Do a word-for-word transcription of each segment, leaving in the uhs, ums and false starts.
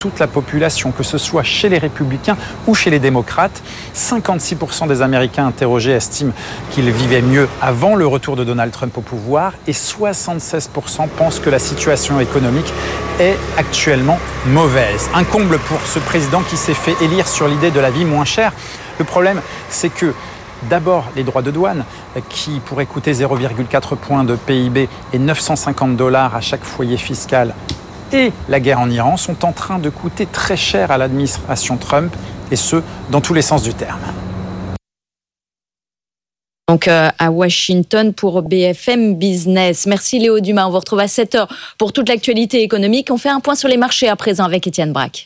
toute la population, que ce soit chez les républicains ou chez les démocrates. cinquante-six pour cent des Américains interrogés estiment qu'ils vivaient mieux avant le retour de Donald Trump au pouvoir et soixante-seize pour cent pensent que la situation économique est actuellement mauvaise. Un comble pour ce président qui s'est fait élire sur l'idée de la vie moins chère. Le problème, c'est que d'abord, les droits de douane, qui pourraient coûter zéro virgule quatre points de P I B et neuf cent cinquante dollars à chaque foyer fiscal, et la guerre en Iran sont en train de coûter très cher à l'administration Trump, et ce, dans tous les sens du terme. Donc euh, à Washington pour B F M Business. Merci Léo Dumas, on vous retrouve à sept heures pour toute l'actualité économique. On fait un point sur les marchés à présent avec Étienne Braque.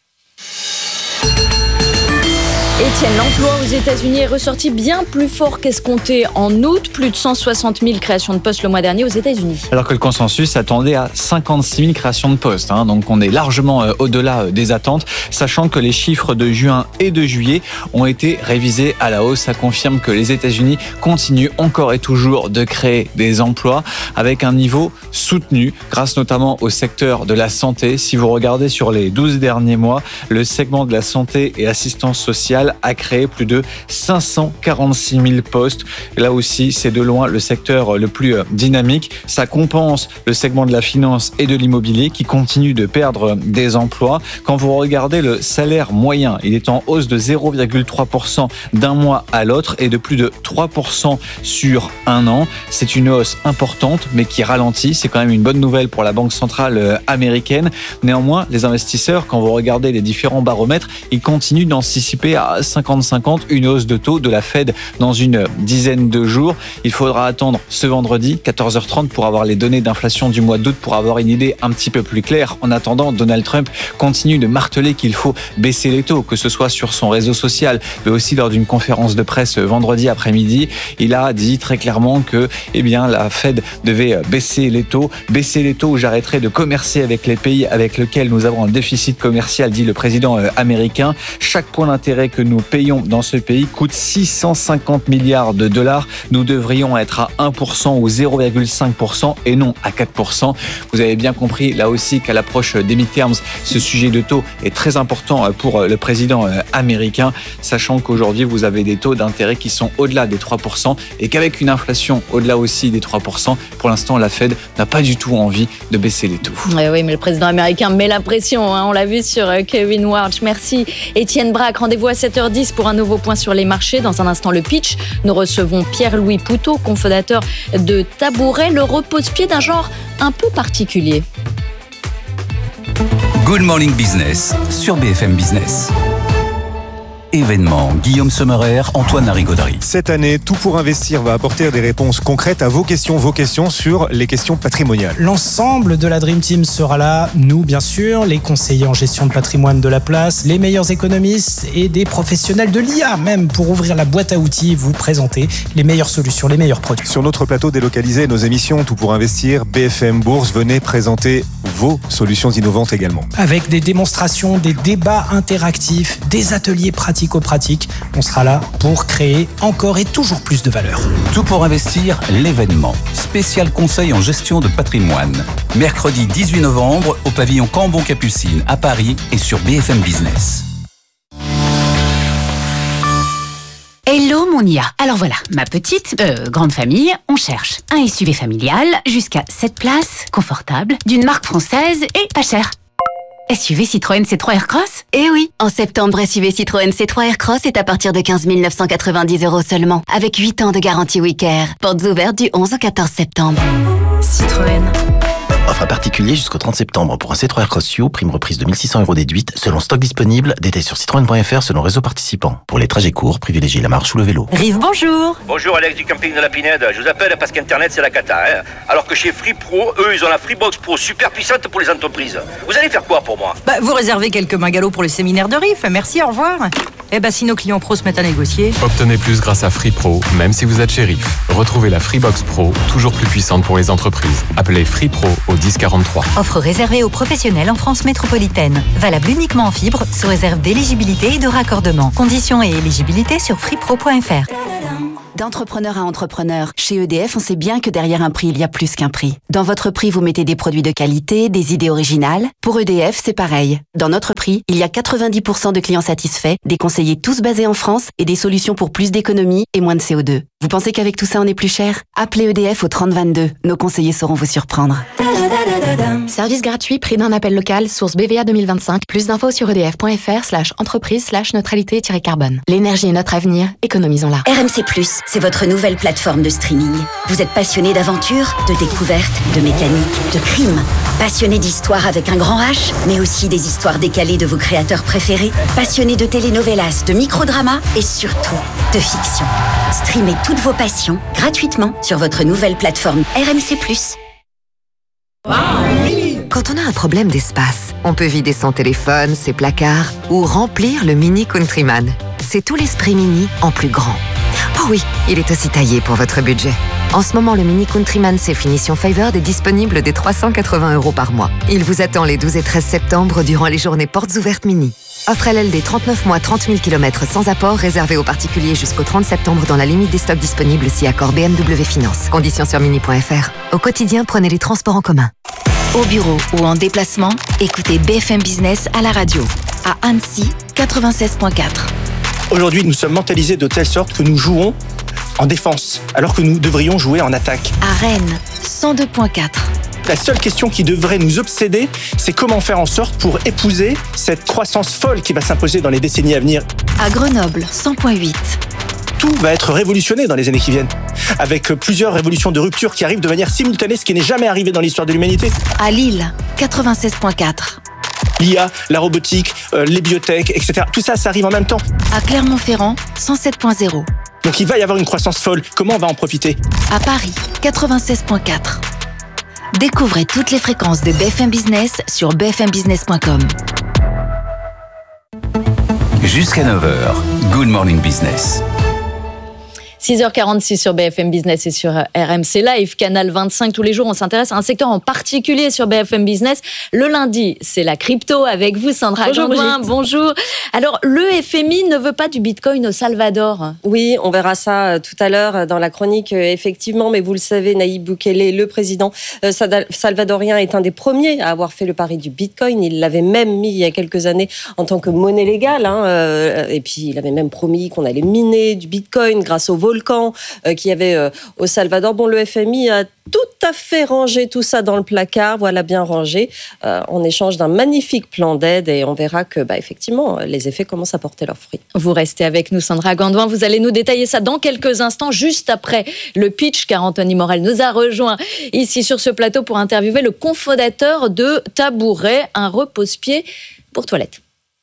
Étienne, l'emploi aux États-Unis est ressorti bien plus fort qu'escompté en août. Plus de cent soixante mille créations de postes le mois dernier aux États-Unis. Alors que le consensus attendait à cinquante-six mille créations de postes. Hein, donc on est largement euh, au-delà euh, des attentes, sachant que les chiffres de juin et de juillet ont été révisés à la hausse. Ça confirme que les États-Unis continuent encore et toujours de créer des emplois avec un niveau soutenu, grâce notamment au secteur de la santé. Si vous regardez sur les douze derniers mois, le segment de la santé et assistance sociale a créé plus de cinq cent quarante-six mille postes. Là aussi, c'est de loin le secteur le plus dynamique. Ça compense le segment de la finance et de l'immobilier qui continue de perdre des emplois. Quand vous regardez le salaire moyen, il est en hausse de zéro virgule trois pour cent d'un mois à l'autre et de plus de trois pour cent sur un an. C'est une hausse importante, mais qui ralentit. C'est quand même une bonne nouvelle pour la Banque centrale américaine. Néanmoins, les investisseurs, quand vous regardez les différents baromètres, ils continuent d'anticiper à cinquante cinquante une hausse de taux de la Fed dans une dizaine de jours. Il faudra attendre ce vendredi, quatorze heures trente, pour avoir les données d'inflation du mois d'août, pour avoir une idée un petit peu plus claire. En attendant, Donald Trump continue de marteler qu'il faut baisser les taux, que ce soit sur son réseau social, mais aussi lors d'une conférence de presse vendredi après-midi. Il a dit très clairement que eh bien, la Fed devait baisser les taux. Baisser les taux ou j'arrêterai de commercer avec les pays avec lesquels nous avons un déficit commercial, dit le président américain. Chaque point d'intérêt que nous payons dans ce pays coûte six cent cinquante milliards de dollars. Nous devrions être à un pour cent ou zéro virgule cinq pour cent et non à quatre pour cent. Vous avez bien compris là aussi qu'à l'approche des midterms, ce sujet de taux est très important pour le président américain, sachant qu'aujourd'hui vous avez des taux d'intérêt qui sont au-delà des trois pour cent et qu'avec une inflation au-delà aussi des trois pour cent, pour l'instant la Fed n'a pas du tout envie de baisser les taux. Oui, oui mais le président américain met la pression, hein, on l'a vu sur Kevin Warsh. Merci Étienne Braque, rendez-vous à sept heures dix pour un nouveau point sur les marchés. Dans un instant, le pitch. Nous recevons Pierre-Louis Poutot, cofondateur de Tabouret, le repose-pied d'un genre un peu particulier. Good Morning Business sur B F M Business. Événement, Guillaume Sommerer, Antoine Larigauderie. Cette année, Tout pour investir va apporter des réponses concrètes à vos questions, vos questions sur les questions patrimoniales. L'ensemble de la Dream Team sera là, nous bien sûr, les conseillers en gestion de patrimoine de la place, les meilleurs économistes et des professionnels de l'I A même pour ouvrir la boîte à outils et vous présenter les meilleures solutions, les meilleurs produits. Sur notre plateau délocalisé, nos émissions Tout pour investir, B F M Bourse, venez présenter vos solutions innovantes également. Avec des démonstrations, des débats interactifs, des ateliers pratiques pratique, on sera là pour créer encore et toujours plus de valeur. Tout pour investir, l'événement. Spécial conseil en gestion de patrimoine. Mercredi dix-huit novembre au pavillon Cambon-Capucine à Paris et sur B F M Business. Hello Monia. Alors voilà, ma petite, euh, grande famille, on cherche un S U V familial jusqu'à sept places, confortable, d'une marque française et pas cher. S U V Citroën C trois Aircross ? Eh oui, en septembre, S U V Citroën C trois Aircross est à partir de quinze mille neuf cent quatre-vingt-dix euros seulement, avec huit ans de garantie Wicker. Portes ouvertes du onze au quatorze septembre. Citroën. Offre à particulier jusqu'au trente septembre pour un C trois Aircross U, prime reprise de mille six cents euros déduite, selon stock disponible, détails sur citroën point f r selon réseau participant. Pour les trajets courts, privilégiez la marche ou le vélo. Rive, bonjour. Bonjour Alex du camping de la Pinède, je vous appelle parce qu'Internet c'est la cata, hein. Alors que chez Free Pro, eux ils ont la Freebox Pro super puissante pour les entreprises. Vous allez faire quoi pour moi ? Bah vous réservez quelques bungalows pour le séminaire de Riff, merci, au revoir. Eh bah si nos clients pros se mettent à négocier. Obtenez plus grâce à Free Pro, même si vous êtes chez Riff. Retrouvez la Freebox Pro, toujours plus puissante pour les entreprises. Appelez Free Pro au dix quarante-trois. Offre réservée aux professionnels en France métropolitaine. Valable uniquement en fibre, sous réserve d'éligibilité et de raccordement. Conditions et éligibilité sur freepro point f r. D'entrepreneur à entrepreneur, chez E D F, on sait bien que derrière un prix, il y a plus qu'un prix. Dans votre prix, vous mettez des produits de qualité, des idées originales. Pour E D F, c'est pareil. Dans notre prix, il y a quatre-vingt-dix pour cent de clients satisfaits, des conseillers tous basés en France et des solutions pour plus d'économie et moins de C O deux. Vous pensez qu'avec tout ça, on est plus cher ? Appelez E D F au trente vingt-deux. Nos conseillers sauront vous surprendre. Service gratuit, prix d'un appel local, source B V A deux mille vingt-cinq. Plus d'infos sur edf.fr slash entreprise slash neutralité-carbone. L'énergie est notre avenir, économisons-la. R M C plus, c'est votre nouvelle plateforme de streaming. Vous êtes passionné d'aventure, de découverte, de mécanique, de crime. Passionné d'histoire avec un grand H, mais aussi des histoires décalées de vos créateurs préférés. Passionné de telenovelas, de microdramas et surtout de fiction. Streamez toutes vos passions gratuitement sur votre nouvelle plateforme R M C plus. Quand on a un problème d'espace, on peut vider son téléphone, ses placards ou remplir le Mini Countryman. C'est tout l'esprit Mini en plus grand. Oh oui, il est aussi taillé pour votre budget. En ce moment, le Mini Countryman C Finition Favored est disponible dès trois cent quatre-vingts euros par mois. Il vous attend les douze et treize septembre durant les journées portes ouvertes Mini. Offre L L D trente-neuf mois, trente mille kilomètres sans apport, réservé aux particuliers jusqu'au trente septembre dans la limite des stocks disponibles si accord B M W Finance. Conditions sur mini point f r. Au quotidien, prenez les transports en commun. Au bureau ou en déplacement, écoutez B F M Business à la radio. À Annecy, quatre-vingt-seize virgule quatre. Aujourd'hui, nous sommes mentalisés de telle sorte que nous jouons en défense, alors que nous devrions jouer en attaque. À Rennes, cent deux virgule quatre. La seule question qui devrait nous obséder, c'est comment faire en sorte pour épouser cette croissance folle qui va s'imposer dans les décennies à venir. À Grenoble, cent virgule huit. Tout va être révolutionné dans les années qui viennent, avec plusieurs révolutions de rupture qui arrivent de manière simultanée, ce qui n'est jamais arrivé dans l'histoire de l'humanité. À Lille, quatre-vingt-seize virgule quatre. L'I A, la robotique, euh, les biotech, et cetera. Tout ça, ça arrive en même temps. À Clermont-Ferrand, cent sept virgule zéro. Donc il va y avoir une croissance folle. Comment on va en profiter ? À Paris, quatre-vingt-seize virgule quatre. Découvrez toutes les fréquences de B F M Business sur b f m business point com. Jusqu'à neuf heures, Good Morning Business. six heures quarante-six sur B F M Business et sur R M C Live, Canal vingt-cinq. Tous les jours, on s'intéresse à un secteur en particulier sur B F M Business. Le lundi, c'est la crypto avec vous, Sandra Gandoin. Bonjour. Alors, le F M I ne veut pas du Bitcoin au Salvador. Oui, on verra ça tout à l'heure dans la chronique, effectivement. Mais vous le savez, Nayib Bukele, le président salvadorien, est un des premiers à avoir fait le pari du Bitcoin. Il l'avait même mis il y a quelques années en tant que monnaie légale. Hein. Et puis, il avait même promis qu'on allait miner du Bitcoin grâce au vol volcan euh, qu'il y avait euh, au Salvador. Bon, le F M I a tout à fait rangé tout ça dans le placard, voilà, bien rangé, euh, en échange d'un magnifique plan d'aide, et on verra que, bah, effectivement, les effets commencent à porter leurs fruits. Vous restez avec nous, Sandra Gandoin. Vous allez nous détailler ça dans quelques instants, juste après le pitch, car Anthony Morel nous a rejoint ici sur ce plateau pour interviewer le cofondateur de Tabouret, un repose-pied pour toilettes.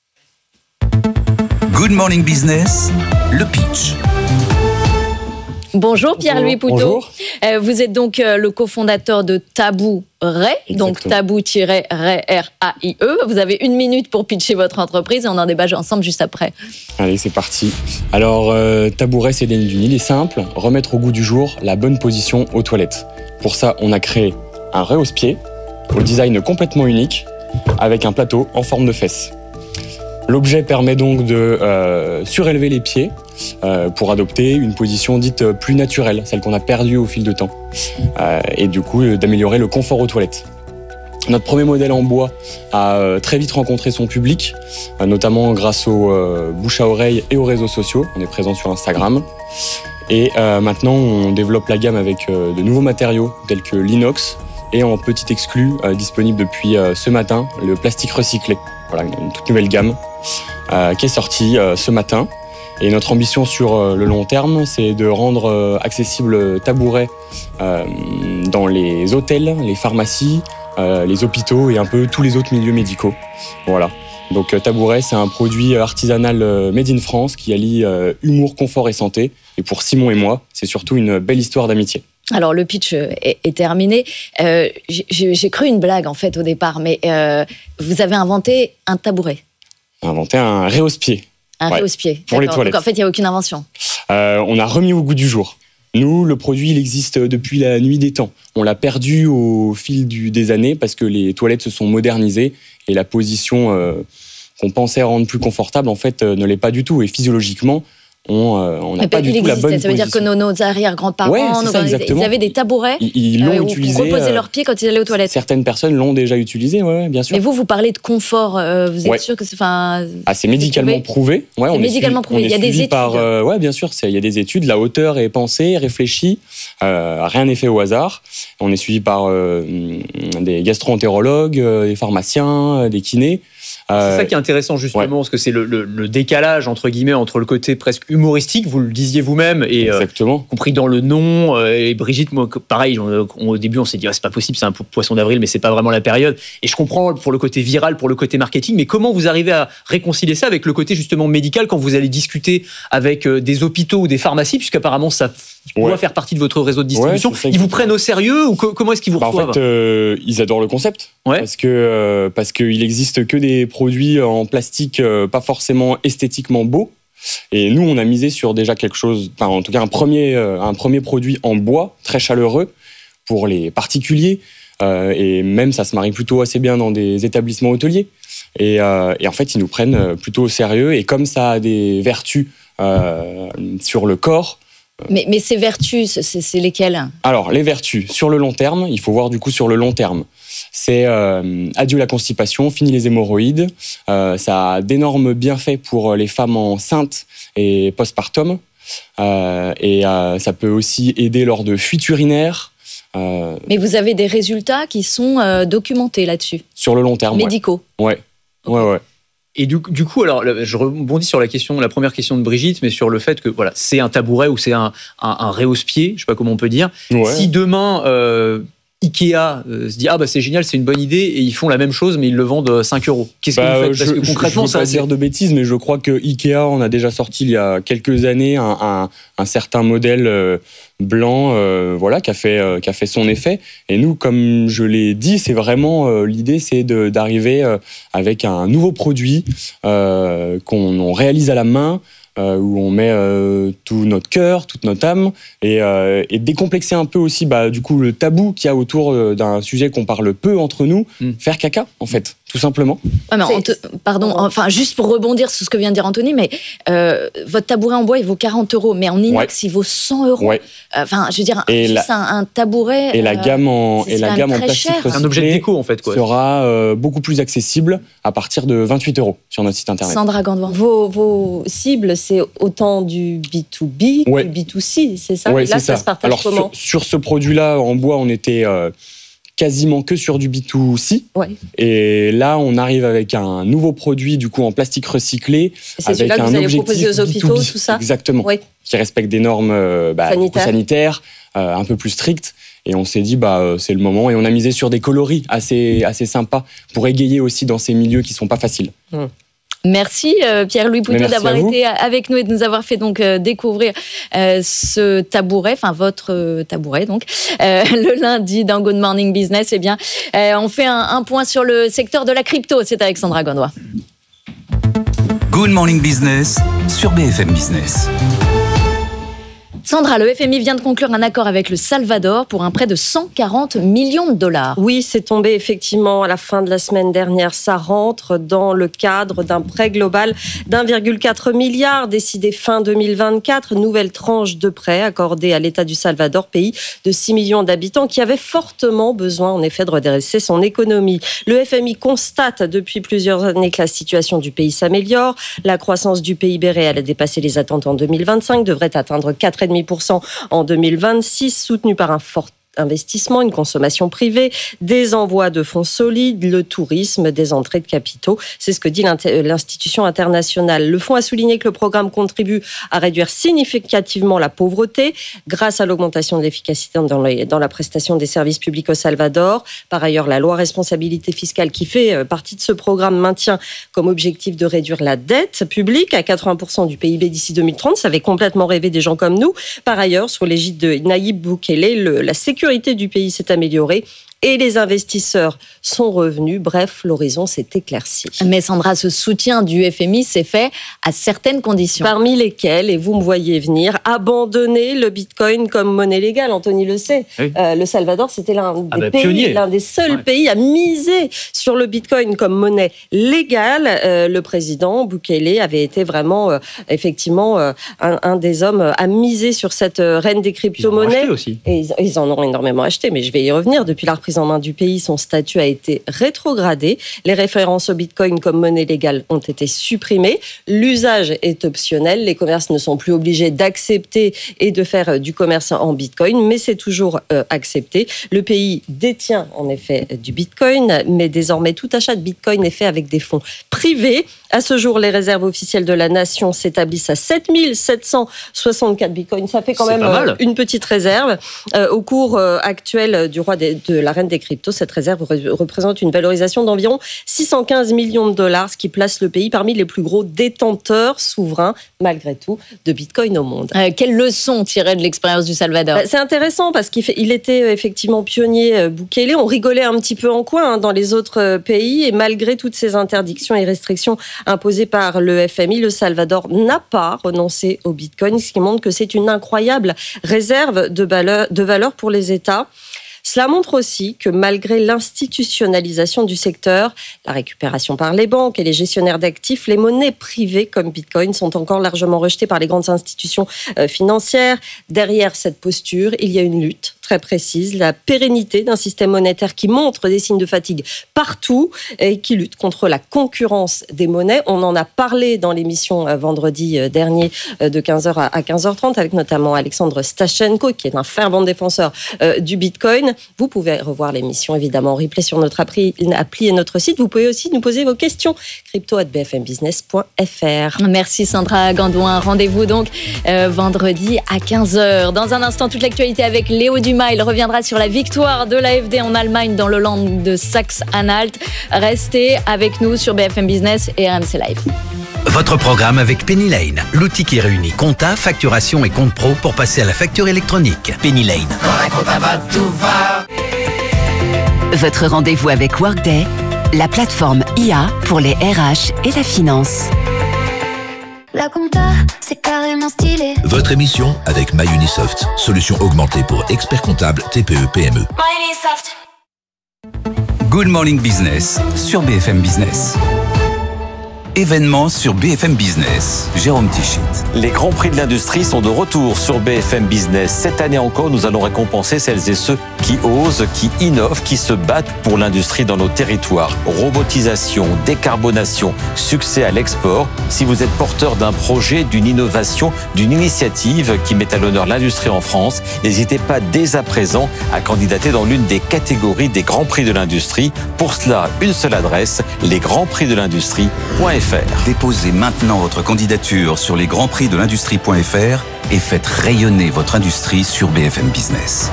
Good Morning Business, le pitch. Bonjour Pierre-Louis Poutot. Bonjour. Euh, vous êtes donc euh, le cofondateur de Tabouret, donc Tabou-R A I E. Vous avez une minute pour pitcher votre entreprise et on en débat ensemble juste après. Allez, c'est parti. Alors, euh, Tabouret, c'est d'une idée simple, remettre au goût du jour la bonne position aux toilettes. Pour ça, on a créé un rehausse-pied au design complètement unique avec un plateau en forme de fesse. L'objet permet donc de euh, surélever les pieds euh, pour adopter une position dite plus naturelle, celle qu'on a perdue au fil de temps, euh, et du coup euh, d'améliorer le confort aux toilettes. Notre premier modèle en bois a euh, très vite rencontré son public, euh, notamment grâce aux euh, bouche à oreille et aux réseaux sociaux. On est présent sur Instagram. Et euh, maintenant, on développe la gamme avec euh, de nouveaux matériaux tels que l'inox et en petit exclu euh, disponible depuis euh, ce matin, le plastique recyclé. Voilà, une toute nouvelle gamme euh, qui est sortie euh, ce matin. Et notre ambition sur euh, le long terme, c'est de rendre euh, accessible Tabouret euh, dans les hôtels, les pharmacies, euh, les hôpitaux et un peu tous les autres milieux médicaux. Voilà. Donc euh, Tabouret, c'est un produit artisanal euh, made in France qui allie euh, humour, confort et santé. Et pour Simon et moi, c'est surtout une belle histoire d'amitié. Alors, le pitch est, est terminé. Euh, j'ai, j'ai cru une blague, en fait, au départ, mais euh, vous avez inventé un tabouret. Inventé un rehausse-pied. Un ouais, rehausse-pied. Pour D'accord. les toilettes. Donc, en fait, il n'y a aucune invention. Euh, on a remis au goût du jour. Nous, le produit, il existe depuis la nuit des temps. On l'a perdu au fil du, des années parce que les toilettes se sont modernisées et la position euh, qu'on pensait rendre plus confortable, en fait, euh, ne l'est pas du tout. Et physiologiquement, on euh, on n'a Mais pas du tout la bonne Ça veut dire que position. nos, nos arrière-grands-parents, Ouais, c'est nos- ça, ils exactement. avaient des tabourets Ils, ils l'ont euh, où- utilisé. pour reposer euh, leurs pieds quand ils allaient aux toilettes. Certaines personnes l'ont déjà utilisé, ouais, ouais, bien sûr. Mais vous, vous parlez de confort. euh, vous êtes Ouais. sûr que c'est... Enfin, Ah, c'est médicalement prouvé. Ouais, C'est on est médicalement suivi- prouvé. on est Il y a des suivi études. Par, euh, ouais, bien sûr, c'est- il y a des études. La hauteur est pensée, réfléchie. Euh, rien n'est fait au hasard. On est suivi par euh, des gastro-entérologues, euh, des pharmaciens, euh, des kinés. C'est ça qui est intéressant justement, ouais. parce que c'est le, le, le décalage entre guillemets entre le côté presque humoristique, vous le disiez vous-même, et Exactement. Euh, compris dans le nom. Euh, et Brigitte, moi, pareil, on, on, au début on s'est dit ah, c'est pas possible, c'est un poisson d'avril, mais c'est pas vraiment la période. Et je comprends pour le côté viral, pour le côté marketing, mais comment vous arrivez à réconcilier ça avec le côté justement médical quand vous allez discuter avec euh, des hôpitaux ou des pharmacies, puisqu'apparemment ça doit ouais. faire partie de votre réseau de distribution. Ouais, ils vous prennent au sérieux ou co- comment est-ce qu'ils vous bah, reçoivent ? En fait, euh, ils adorent le concept. Ouais. Parce que euh, parce qu'il existe que des produits en plastique euh, pas forcément esthétiquement beaux. Et nous, on a misé sur déjà quelque chose, enfin en tout cas un premier euh, un premier produit en bois très chaleureux pour les particuliers. Euh, et même ça se marie plutôt assez bien dans des établissements hôteliers. Et, euh, et en fait, ils nous prennent plutôt au sérieux. Et comme ça a des vertus euh, sur le corps. Mais, mais ces vertus, c'est, c'est lesquelles ? Alors, les vertus, sur le long terme, il faut voir du coup sur le long terme. C'est euh, adieu la constipation, fini les hémorroïdes. Euh, ça a d'énormes bienfaits pour les femmes enceintes et postpartum. Euh, et euh, ça peut aussi aider lors de fuites urinaires. Euh, mais vous avez des résultats qui sont euh, documentés là-dessus ? Sur le long terme, médicaux. Ouais, ouais, ouais. ouais. Et du, du coup, alors, je rebondis sur la question, la première question de Brigitte, mais sur le fait que voilà, c'est un tabouret ou c'est un, un, un réhausse-pied, je sais pas comment on peut dire. Ouais. Si demain euh, Ikea euh, se dit ah bah c'est génial, c'est une bonne idée, et ils font la même chose, mais ils le vendent cinq euros. Qu'est-ce bah, que vous faites ? Parce je, que concrètement, je, je veux ça, pas dire de bêtises, mais je crois que Ikea en a déjà sorti il y a quelques années un, un, un certain modèle euh, blanc, euh, voilà, qui a fait euh, qui a fait son effet. Et nous, comme je l'ai dit, c'est vraiment euh, l'idée, c'est de, d'arriver euh, avec un nouveau produit euh, qu'on on réalise à la main. Euh, où on met euh, tout notre cœur, toute notre âme, et, euh, et décomplexer un peu aussi bah, du coup, le tabou qu'il y a autour euh, d'un sujet qu'on parle peu entre nous, mm. faire caca, en fait, tout simplement. Ouais, mais te, pardon, enfin, juste pour rebondir sur ce que vient de dire Anthony, mais euh, votre tabouret en bois, il vaut quarante euros, mais en inox, ouais. il vaut cent euros. Ouais. Enfin, je veux dire, et juste la, un, un tabouret... Et la gamme en, c'est et la gamme en plastique recyclé un objet de déco, en fait, quoi. Sera euh, beaucoup plus accessible à partir de vingt-huit euros sur notre site internet. Sandra Gandoin. Vos, vos cibles, c'est autant du B deux B ouais. que du B deux C, c'est ça ? Ouais, et là, c'est ça. ça se partage Alors, comment ? sur, sur ce produit-là, en bois, on était euh, quasiment que sur du B deux C. Ouais. Et là, on arrive avec un nouveau produit, du coup, en plastique recyclé. Et c'est celui-là que vous allez proposer aux hôpitaux, tout ça ? Exactement. Ouais. Qui respecte des normes euh, bah, sanitaires, sanitaires euh, un peu plus strictes. Et on s'est dit, bah, euh, c'est le moment. Et on a misé sur des coloris assez, assez sympas pour égayer aussi dans ces milieux qui ne sont pas faciles. Mmh. Merci euh, Pierre-Louis Poutot d'avoir été avec nous et de nous avoir fait donc euh, découvrir euh, ce tabouret, enfin votre euh, tabouret donc euh, le lundi dans Good Morning Business. Eh bien, euh, on fait un, un point sur le secteur de la crypto. C'est avec Sandra Gandoin. Good Morning Business sur B F M Business. Sandra, le F M I vient de conclure un accord avec le Salvador pour un prêt de cent quarante millions de dollars. Oui, c'est tombé effectivement à la fin de la semaine dernière. Ça rentre dans le cadre d'un prêt global d'un virgule quatre milliard décidé fin deux mille vingt-quatre. Nouvelle tranche de prêt accordée à l'État du Salvador, pays de six millions d'habitants qui avait fortement besoin en effet de redresser son économie. Le F M I constate depuis plusieurs années que la situation du pays s'améliore. La croissance du P I B réel a dépassé les attentes en deux mille vingt-cinq, devrait atteindre quatre virgule cinq pour cent en deux mille vingt-six, soutenu par un fort investissement, une consommation privée, des envois de fonds solides, le tourisme, des entrées de capitaux. C'est ce que dit l'institution internationale. Le fonds a souligné que le programme contribue à réduire significativement la pauvreté grâce à l'augmentation de l'efficacité dans, les, dans la prestation des services publics au Salvador. Par ailleurs, la loi responsabilité fiscale qui fait partie de ce programme maintient comme objectif de réduire la dette publique à quatre-vingts pour cent du P I B d'ici deux mille trente. Ça avait complètement rêvé des gens comme nous. Par ailleurs, sous l'égide de Nayib Bukele, le, la sécurité La sécurité du pays s'est améliorée et les investisseurs sont revenus. Bref, l'horizon s'est éclairci. Mais Sandra, ce soutien du F M I s'est fait à certaines conditions. Parmi lesquelles, et vous me voyez venir, abandonner le Bitcoin comme monnaie légale. Anthony le sait. Oui. Euh, le Salvador, c'était l'un des, ah bah, pays, l'un des seuls ouais. pays à miser sur le Bitcoin comme monnaie légale. Euh, le président Bukele avait été vraiment, euh, effectivement, euh, un, un des hommes à miser sur cette euh, reine des crypto-monnaies. Ils en ont acheté aussi. Et ils, ils en ont énormément acheté, mais je vais y revenir. Depuis la reprise en main du pays, son statut a été rétrogradé. Les références au Bitcoin comme monnaie légale ont été supprimées. L'usage est optionnel. Les commerces ne sont plus obligés d'accepter et de faire du commerce en Bitcoin, mais c'est toujours euh, accepté. Le pays détient en effet du Bitcoin, mais désormais tout achat de Bitcoin est fait avec des fonds privés. À ce jour, les réserves officielles de la nation s'établissent à sept mille sept cent soixante-quatre bitcoins. Ça fait quand c'est même euh, une petite réserve. Euh, au cours euh, actuel du roi des, de la reine des cryptos, cette réserve re- représente une valorisation d'environ six cent quinze millions de dollars, ce qui place le pays parmi les plus gros détenteurs souverains, malgré tout, de Bitcoin au monde. Euh, quelle leçon tirer de l'expérience du Salvador ? bah, C'est intéressant parce qu'il fait, il était effectivement pionnier euh, Bukele. On rigolait un petit peu en coin hein, dans les autres euh, pays et malgré toutes ces interdictions et restrictions imposées par le F M I, le Salvador n'a pas renoncé au Bitcoin, ce qui montre que c'est une incroyable réserve de valeur, de valeur pour les États. Cela montre aussi que malgré l'institutionnalisation du secteur, la récupération par les banques et les gestionnaires d'actifs, les monnaies privées comme Bitcoin sont encore largement rejetées par les grandes institutions financières. Derrière cette posture, il y a une lutte très précise, la pérennité d'un système monétaire qui montre des signes de fatigue partout et qui lutte contre la concurrence des monnaies. On en a parlé dans l'émission vendredi dernier de quinze heures à quinze heures trente avec notamment Alexandre Stachenko qui est un fervent défenseur du Bitcoin. Vous pouvez revoir l'émission évidemment en replay sur notre appli, appli et notre site. Vous pouvez aussi nous poser vos questions crypto arobase b f m business point f r. Merci Sandra Gandouin. Rendez-vous donc euh, vendredi à quinze heures. Dans un instant, toute l'actualité avec Léo Dumas. Il reviendra sur la victoire de l'A F D en Allemagne dans le land de Saxe-Anhalt. Restez avec nous sur B F M Business et R M C Live. Votre programme avec Penny Lane, l'outil qui réunit compta, facturation et compte pro pour passer à la facture électronique. Penny Lane. Votre rendez-vous avec Workday, la plateforme I A pour les R H et la finance. La compta, c'est carrément stylé. Votre émission avec MyUnisoft, solution augmentée pour experts comptables T P E P M E. MyUnisoft. Good Morning Business sur B F M Business. Événements sur B F M Business. Jérôme Tichit. Les grands prix de l'industrie sont de retour sur B F M Business. Cette année encore, nous allons récompenser celles et ceux qui osent, qui innovent, qui se battent pour l'industrie dans nos territoires. Robotisation, décarbonation, succès à l'export. Si vous êtes porteur d'un projet, d'une innovation, d'une initiative qui met à l'honneur l'industrie en France, n'hésitez pas dès à présent à candidater dans l'une des catégories des grands prix de l'industrie. Pour cela, une seule adresse, les grands prix de l'industrie point f r. Déposez maintenant votre candidature sur les grands prix de l'industrie point f r et faites rayonner votre industrie sur B F M Business.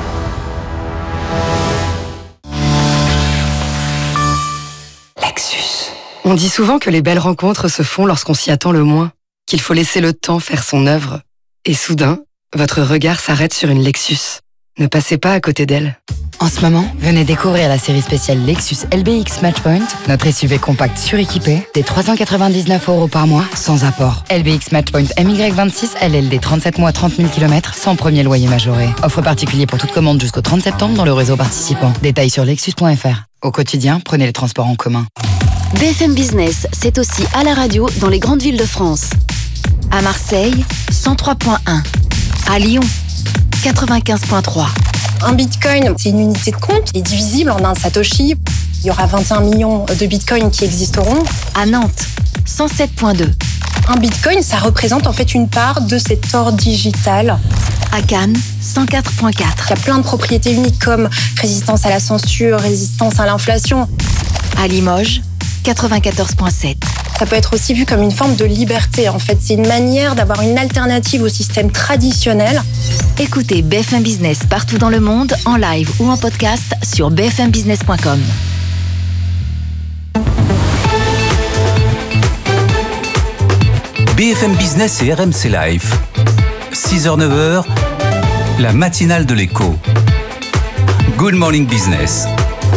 Lexus. On dit souvent que les belles rencontres se font lorsqu'on s'y attend le moins, qu'il faut laisser le temps faire son œuvre. Et soudain, votre regard s'arrête sur une Lexus. Ne passez pas à côté d'elle. En ce moment, venez découvrir la série spéciale Lexus L B X Matchpoint, notre S U V compact suréquipé, des trois cent quatre-vingt-dix-neuf euros par mois, sans apport. L B X Matchpoint M Y vingt-six, L L D trente-sept mois, trente mille kilomètres, sans premier loyer majoré. Offre particulier pour toute commande jusqu'au trente septembre dans le réseau participant. Détails sur lexus point f r. Au quotidien, prenez les transports en commun. B F M Business, c'est aussi à la radio dans les grandes villes de France. À Marseille, cent trois virgule un. À Lyon, quatre-vingt-quinze virgule trois. Un bitcoin, c'est une unité de compte, il est divisible en un satoshi. Il y aura vingt et un millions de bitcoins qui existeront. À Nantes, cent sept virgule deux. Un bitcoin, ça représente en fait une part de cet or digital. À Cannes, cent quatre virgule quatre. Il y a plein de propriétés uniques comme résistance à la censure, résistance à l'inflation. À Limoges, quatre-vingt-quatorze virgule sept. Ça peut être aussi vu comme une forme de liberté. En fait, c'est une manière d'avoir une alternative au système traditionnel. Écoutez B F M Business partout dans le monde, en live ou en podcast sur b f m business point com. B F M Business et R M C Live. six heures neuf heures, la matinale de l'écho. Good Morning Business.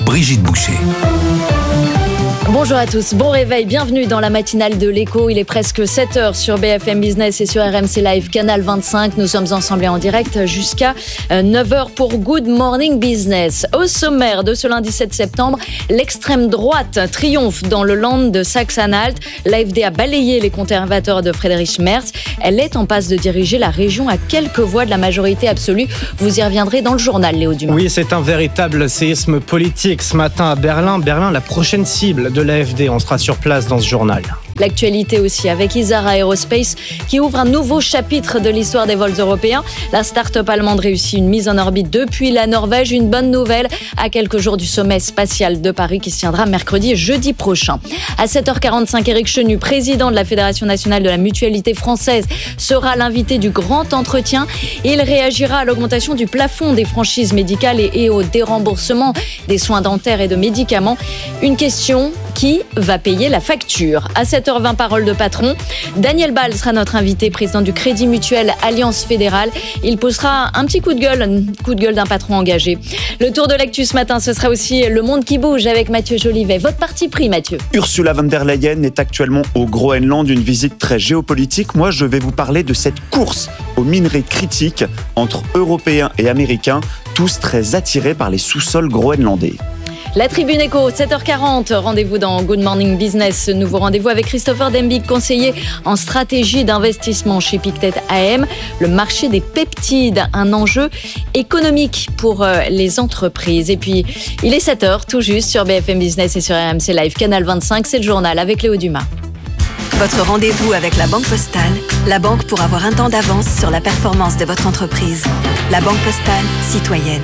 Brigitte Boucher. Bonjour à tous, bon réveil, bienvenue dans la matinale de l'Écho. Il est presque sept heures sur B F M Business et sur R M C Live, canal vingt-cinq. Nous sommes ensemble et en direct jusqu'à neuf heures pour Good Morning Business. Au sommaire de ce lundi sept septembre, l'extrême droite triomphe dans le land de Saxe-Anhalt. L'A F D a balayé les conservateurs de Friedrich Merz. Elle est en passe de diriger la région à quelques voix de la majorité absolue. Vous y reviendrez dans le journal, Léo Dumas. Oui, c'est un véritable séisme politique ce matin à Berlin. Berlin, la prochaine cible de l'A F D. On sera sur place dans ce journal. L'actualité aussi avec Isara Aerospace qui ouvre un nouveau chapitre de l'histoire des vols européens. La start-up allemande réussit une mise en orbite depuis la Norvège. Une bonne nouvelle à quelques jours du sommet spatial de Paris qui se tiendra mercredi et jeudi prochain. À sept heures quarante-cinq, Éric Chenu, président de la Fédération nationale de la mutualité française, sera l'invité du grand entretien. Il réagira à l'augmentation du plafond des franchises médicales et, et au déremboursement des soins dentaires et de médicaments. Une question: qui va payer la facture? À sept heures vingt, parole de patron. Daniel Ball sera notre invité, président du Crédit Mutuel Alliance Fédérale. Il posera un petit coup de gueule, un coup de gueule d'un patron engagé. Le tour de l'actu ce matin, ce sera aussi le monde qui bouge avec Mathieu Jolivet. Votre parti pris, Mathieu? Ursula von der Leyen est actuellement au Groenland, une visite très géopolitique. Moi, je vais vous parler de cette course aux minerais critiques entre Européens et Américains, tous très attirés par les sous-sols groenlandais. La Tribune Éco, sept heures quarante, rendez-vous dans Good Morning Business. Nouveau rendez-vous avec Christopher Dembig, conseiller en stratégie d'investissement chez Pictet A M. Le marché des peptides, un enjeu économique pour les entreprises. Et puis, il est sept heures, tout juste, sur B F M Business et sur R M C Live, canal vingt-cinq. C'est le journal avec Léo Dumas. Votre rendez-vous avec la Banque Postale, la banque pour avoir un temps d'avance sur la performance de votre entreprise. La Banque Postale, citoyenne.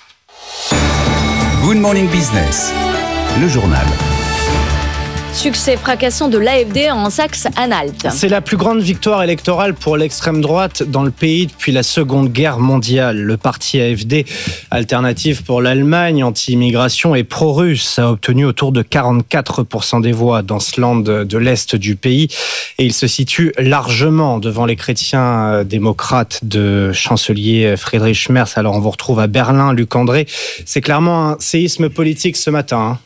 Good Morning Business, le journal. Succès fracassant de l'A F D en Saxe-Anhalt. C'est la plus grande victoire électorale pour l'extrême droite dans le pays depuis la Seconde Guerre mondiale. Le parti A F D, Alternative pour l'Allemagne, anti-immigration et pro-russe, a obtenu autour de quarante-quatre pour cent des voix dans ce land de l'Est du pays. Et il se situe largement devant les chrétiens démocrates de chancelier Friedrich Merz. Alors on vous retrouve à Berlin, Luc André. C'est clairement un séisme politique ce matin, hein.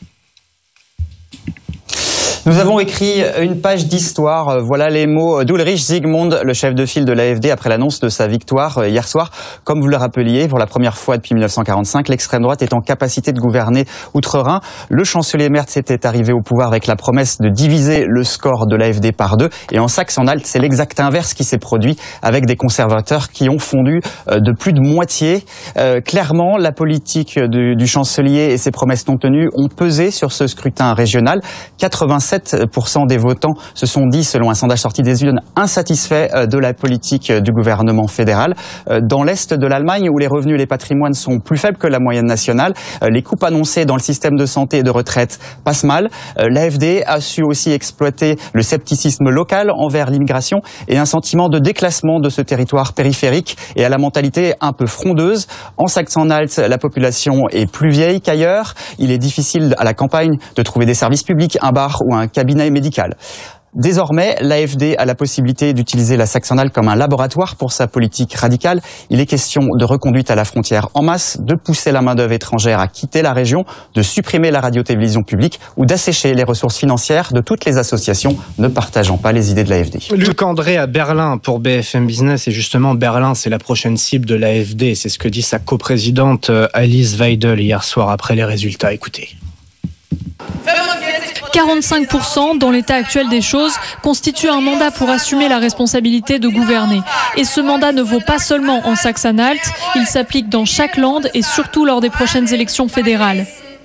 Nous avons écrit une page d'histoire. Voilà les mots d'Ulrich Zygmunt, le chef de file de l'A F D, après l'annonce de sa victoire hier soir. Comme vous le rappeliez, pour la première fois depuis mille neuf cent quarante-cinq, l'extrême droite est en capacité de gouverner Outre-Rhin. Le chancelier Merz était arrivé au pouvoir avec la promesse de diviser le score de l'A F D par deux. Et en Saxe-Anhalt, c'est l'exact inverse qui s'est produit, avec des conservateurs qui ont fondu de plus de moitié. Euh, clairement, la politique du, du chancelier et ses promesses non tenues ont pesé sur ce scrutin régional. quatre-vingt-sept pour cent des votants se sont dit, selon un sondage sorti des urnes, insatisfaits de la politique du gouvernement fédéral. Dans l'Est de l'Allemagne, où les revenus et les patrimoines sont plus faibles que la moyenne nationale, les coupes annoncées dans le système de santé et de retraite passent mal. L'A F D a su aussi exploiter le scepticisme local envers l'immigration et un sentiment de déclassement de ce territoire périphérique et à la mentalité un peu frondeuse. En Saxe-Anhalt, la population est plus vieille qu'ailleurs. Il est difficile à la campagne de trouver des services publics, un bar ou un cabinet médical. Désormais, l'A F D a la possibilité d'utiliser la Saxe-Anhalt comme un laboratoire pour sa politique radicale. Il est question de reconduite à la frontière en masse, de pousser la main-d'œuvre étrangère à quitter la région, de supprimer la radio-télévision publique ou d'assécher les ressources financières de toutes les associations ne partageant pas les idées de l'A F D. Luc André à Berlin pour B F M Business. Et justement, Berlin, c'est la prochaine cible de l'A F D. C'est ce que dit sa coprésidente Alice Weidel hier soir après les résultats. Écoutez. quarante-cinq pour cent dans l'état actuel des choses constitue un mandat pour assumer la responsabilité de gouverner. Et ce mandat ne vaut pas seulement en Saxe-Anhalt, il s'applique dans chaque land et surtout lors des prochaines élections fédérales.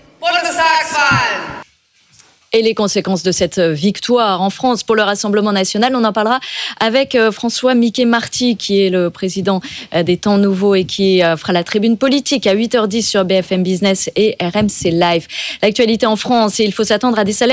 Et les conséquences de cette victoire en France pour le Rassemblement national, on en parlera avec François Mickey-Marty, qui est le président des Temps Nouveaux et qui fera la tribune politique à huit heures dix sur B F M Business et R M C Live. L'actualité en France, et il faut s'attendre à des salaires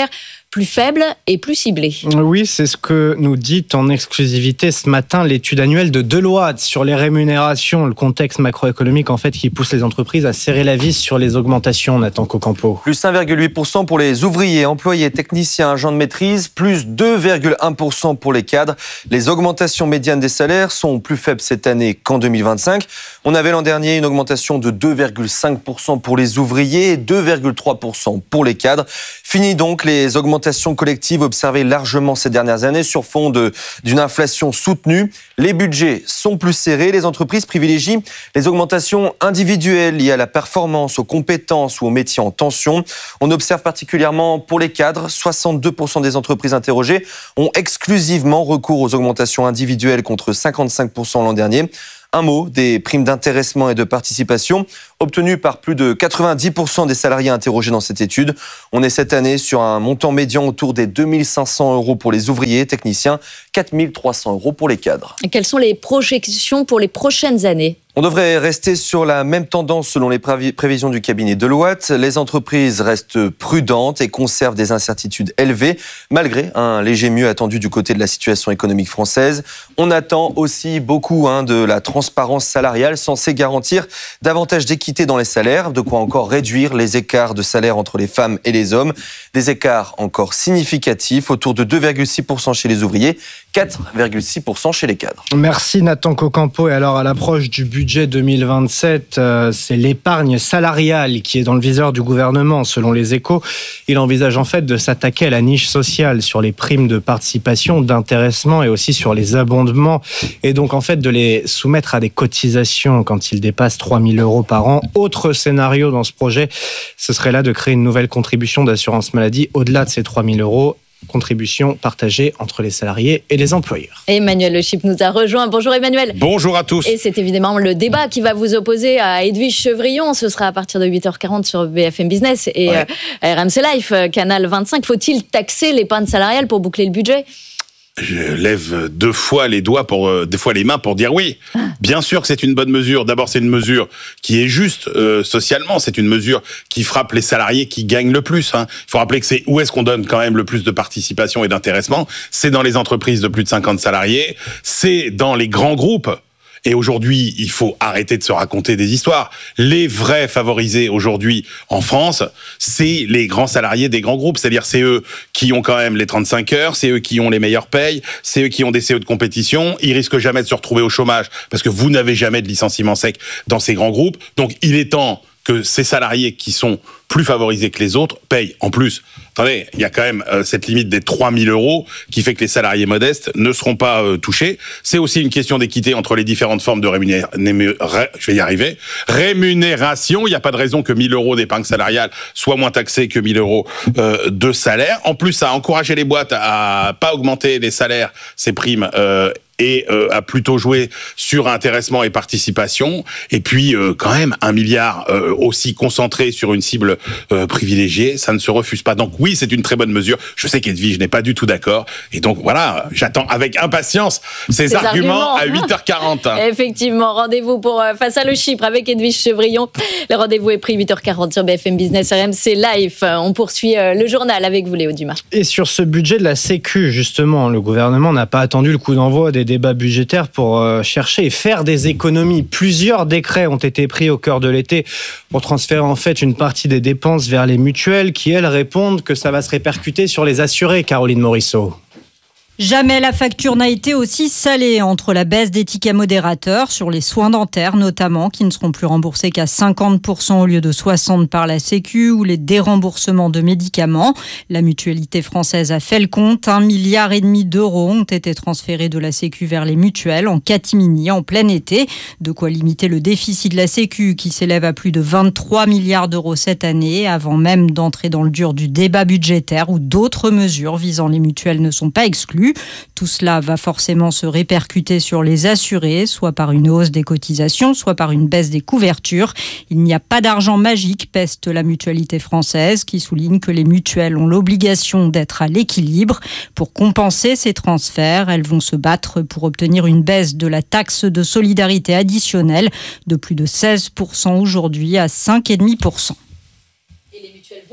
plus faible et plus ciblé. Oui, c'est ce que nous dit en exclusivité ce matin l'étude annuelle de Deloitte sur les rémunérations, le contexte macroéconomique en fait qui pousse les entreprises à serrer la vis sur les augmentations, Nathan Cocampo. Plus un virgule huit pour cent pour les ouvriers, employés, techniciens, agents de maîtrise, plus deux virgule un pour cent pour les cadres. Les augmentations médianes des salaires sont plus faibles cette année qu'en deux mille vingt-cinq. On avait l'an dernier une augmentation de deux virgule cinq pour cent pour les ouvriers et deux virgule trois pour cent pour les cadres. Fini donc les augmentations collectives observées largement ces dernières années sur fond de, d'une inflation soutenue. Les budgets sont plus serrés. Les entreprises privilégient les augmentations individuelles liées à la performance, aux compétences ou aux métiers en tension. On observe particulièrement pour les cadres, soixante-deux pour cent des entreprises interrogées ont exclusivement recours aux augmentations individuelles contre cinquante-cinq pour cent l'an dernier. Un mot des primes d'intéressement et de participation obtenues par plus de quatre-vingt-dix pour cent des salariés interrogés dans cette étude. On est cette année sur un montant médian autour des deux mille cinq cents euros pour les ouvriers et techniciens, quatre mille trois cents euros pour les cadres. Et quelles sont les projections pour les prochaines années ? On devrait rester sur la même tendance selon les prévisions du cabinet Deloitte. Les entreprises restent prudentes et conservent des incertitudes élevées, malgré un léger mieux attendu du côté de la situation économique française. On attend aussi beaucoup hein, de la transparence salariale censée garantir davantage d'équité dans les salaires, de quoi encore réduire les écarts de salaire entre les femmes et les hommes. Des écarts encore significatifs, autour de deux virgule six pour cent chez les ouvriers, quatre virgule six pour cent chez les cadres. Merci Nathan Cocampo. Et alors à l'approche du budget deux mille vingt-sept, euh, c'est l'épargne salariale qui est dans le viseur du gouvernement. Selon les Échos, il envisage en fait de s'attaquer à la niche sociale sur les primes de participation, d'intéressement et aussi sur les abondements. Et donc en fait de les soumettre à des cotisations quand ils dépassent trois mille euros par an. Autre scénario dans ce projet, ce serait là de créer une nouvelle contribution d'assurance maladie au-delà de ces trois mille euros. Contribution partagée entre les salariés et les employeurs. Emmanuel Le Chypre nous a rejoint. Bonjour Emmanuel. Bonjour à tous. Et c'est évidemment le débat qui va vous opposer à Edwige Chevrillon. Ce sera à partir de huit heures quarante sur B F M Business et ouais. euh, R M C Life, Canal vingt-cinq. Faut-il taxer l'épargne salariale pour boucler le budget ? Je lève deux fois les doigts, pour, euh, deux fois les mains pour dire oui. Ah. Bien sûr que c'est une bonne mesure. D'abord, c'est une mesure qui est juste euh, socialement. C'est une mesure qui frappe les salariés qui gagnent le plus. Hein. Il faut rappeler que c'est où est-ce qu'on donne quand même le plus de participation et d'intéressement. C'est dans les entreprises de plus de cinquante salariés. C'est dans les grands groupes. Et aujourd'hui, il faut arrêter de se raconter des histoires. Les vrais favorisés aujourd'hui en France, c'est les grands salariés des grands groupes. C'est-à-dire, c'est eux qui ont quand même les trente-cinq heures, c'est eux qui ont les meilleures payes, c'est eux qui ont des C E de compétition. Ils risquent jamais de se retrouver au chômage parce que vous n'avez jamais de licenciement sec dans ces grands groupes. Donc, il est temps que ces salariés qui sont plus favorisés que les autres payent en plus. Attendez, il y a quand même euh, cette limite des trois mille euros qui fait que les salariés modestes ne seront pas euh, touchés. C'est aussi une question d'équité entre les différentes formes de rémunération. Je vais y arriver. Rémunération, il n'y a pas de raison que mille euros d'épargne salariale soient moins taxés que mille euros euh, de salaire. En plus, ça a encouragé les boîtes à pas augmenter les salaires, ces primes, euh, et euh, à plutôt jouer sur intéressement et participation. Et puis, euh, quand même, un milliard euh, aussi concentré sur une cible euh, privilégiée, ça ne se refuse pas. Donc oui, c'est une très bonne mesure. Je sais qu'Edwige n'est pas du tout d'accord. Et donc voilà, j'attends avec impatience ces, ces arguments, arguments à huit heures quarante. Effectivement, rendez-vous pour euh, Face à le Chypre avec Edwige Chevrillon. Le rendez-vous est pris huit heures quarante sur B F M Business R M C Live. On poursuit euh, le journal avec vous, Léo Dumas. Et sur ce budget de la Sécu, justement, le gouvernement n'a pas attendu le coup d'envoi des débats budgétaires pour euh, chercher et faire des économies. Plusieurs décrets ont été pris au cœur de l'été pour transférer en fait une partie des dépenses vers les mutuelles qui, elles, répondent que ça va se répercuter sur les assurés. Caroline Morisseau. Jamais la facture n'a été aussi salée entre la baisse des tickets modérateurs sur les soins dentaires notamment, qui ne seront plus remboursés qu'à cinquante pour cent au lieu de soixante pour cent par la Sécu, ou les déremboursements de médicaments. La mutualité française a fait le compte. Un milliard et demi d'euros ont été transférés de la Sécu vers les mutuelles en catimini en plein été. De quoi limiter le déficit de la Sécu qui s'élève à plus de vingt-trois milliards d'euros cette année, avant même d'entrer dans le dur du débat budgétaire où d'autres mesures visant les mutuelles ne sont pas exclues. Tout cela va forcément se répercuter sur les assurés, soit par une hausse des cotisations, soit par une baisse des couvertures. Il n'y a pas d'argent magique, peste la mutualité française, qui souligne que les mutuelles ont l'obligation d'être à l'équilibre. Pour compenser ces transferts, elles vont se battre pour obtenir une baisse de la taxe de solidarité additionnelle de plus de seize pour cent aujourd'hui à cinq virgule cinq pour cent. Et les mutuelles vont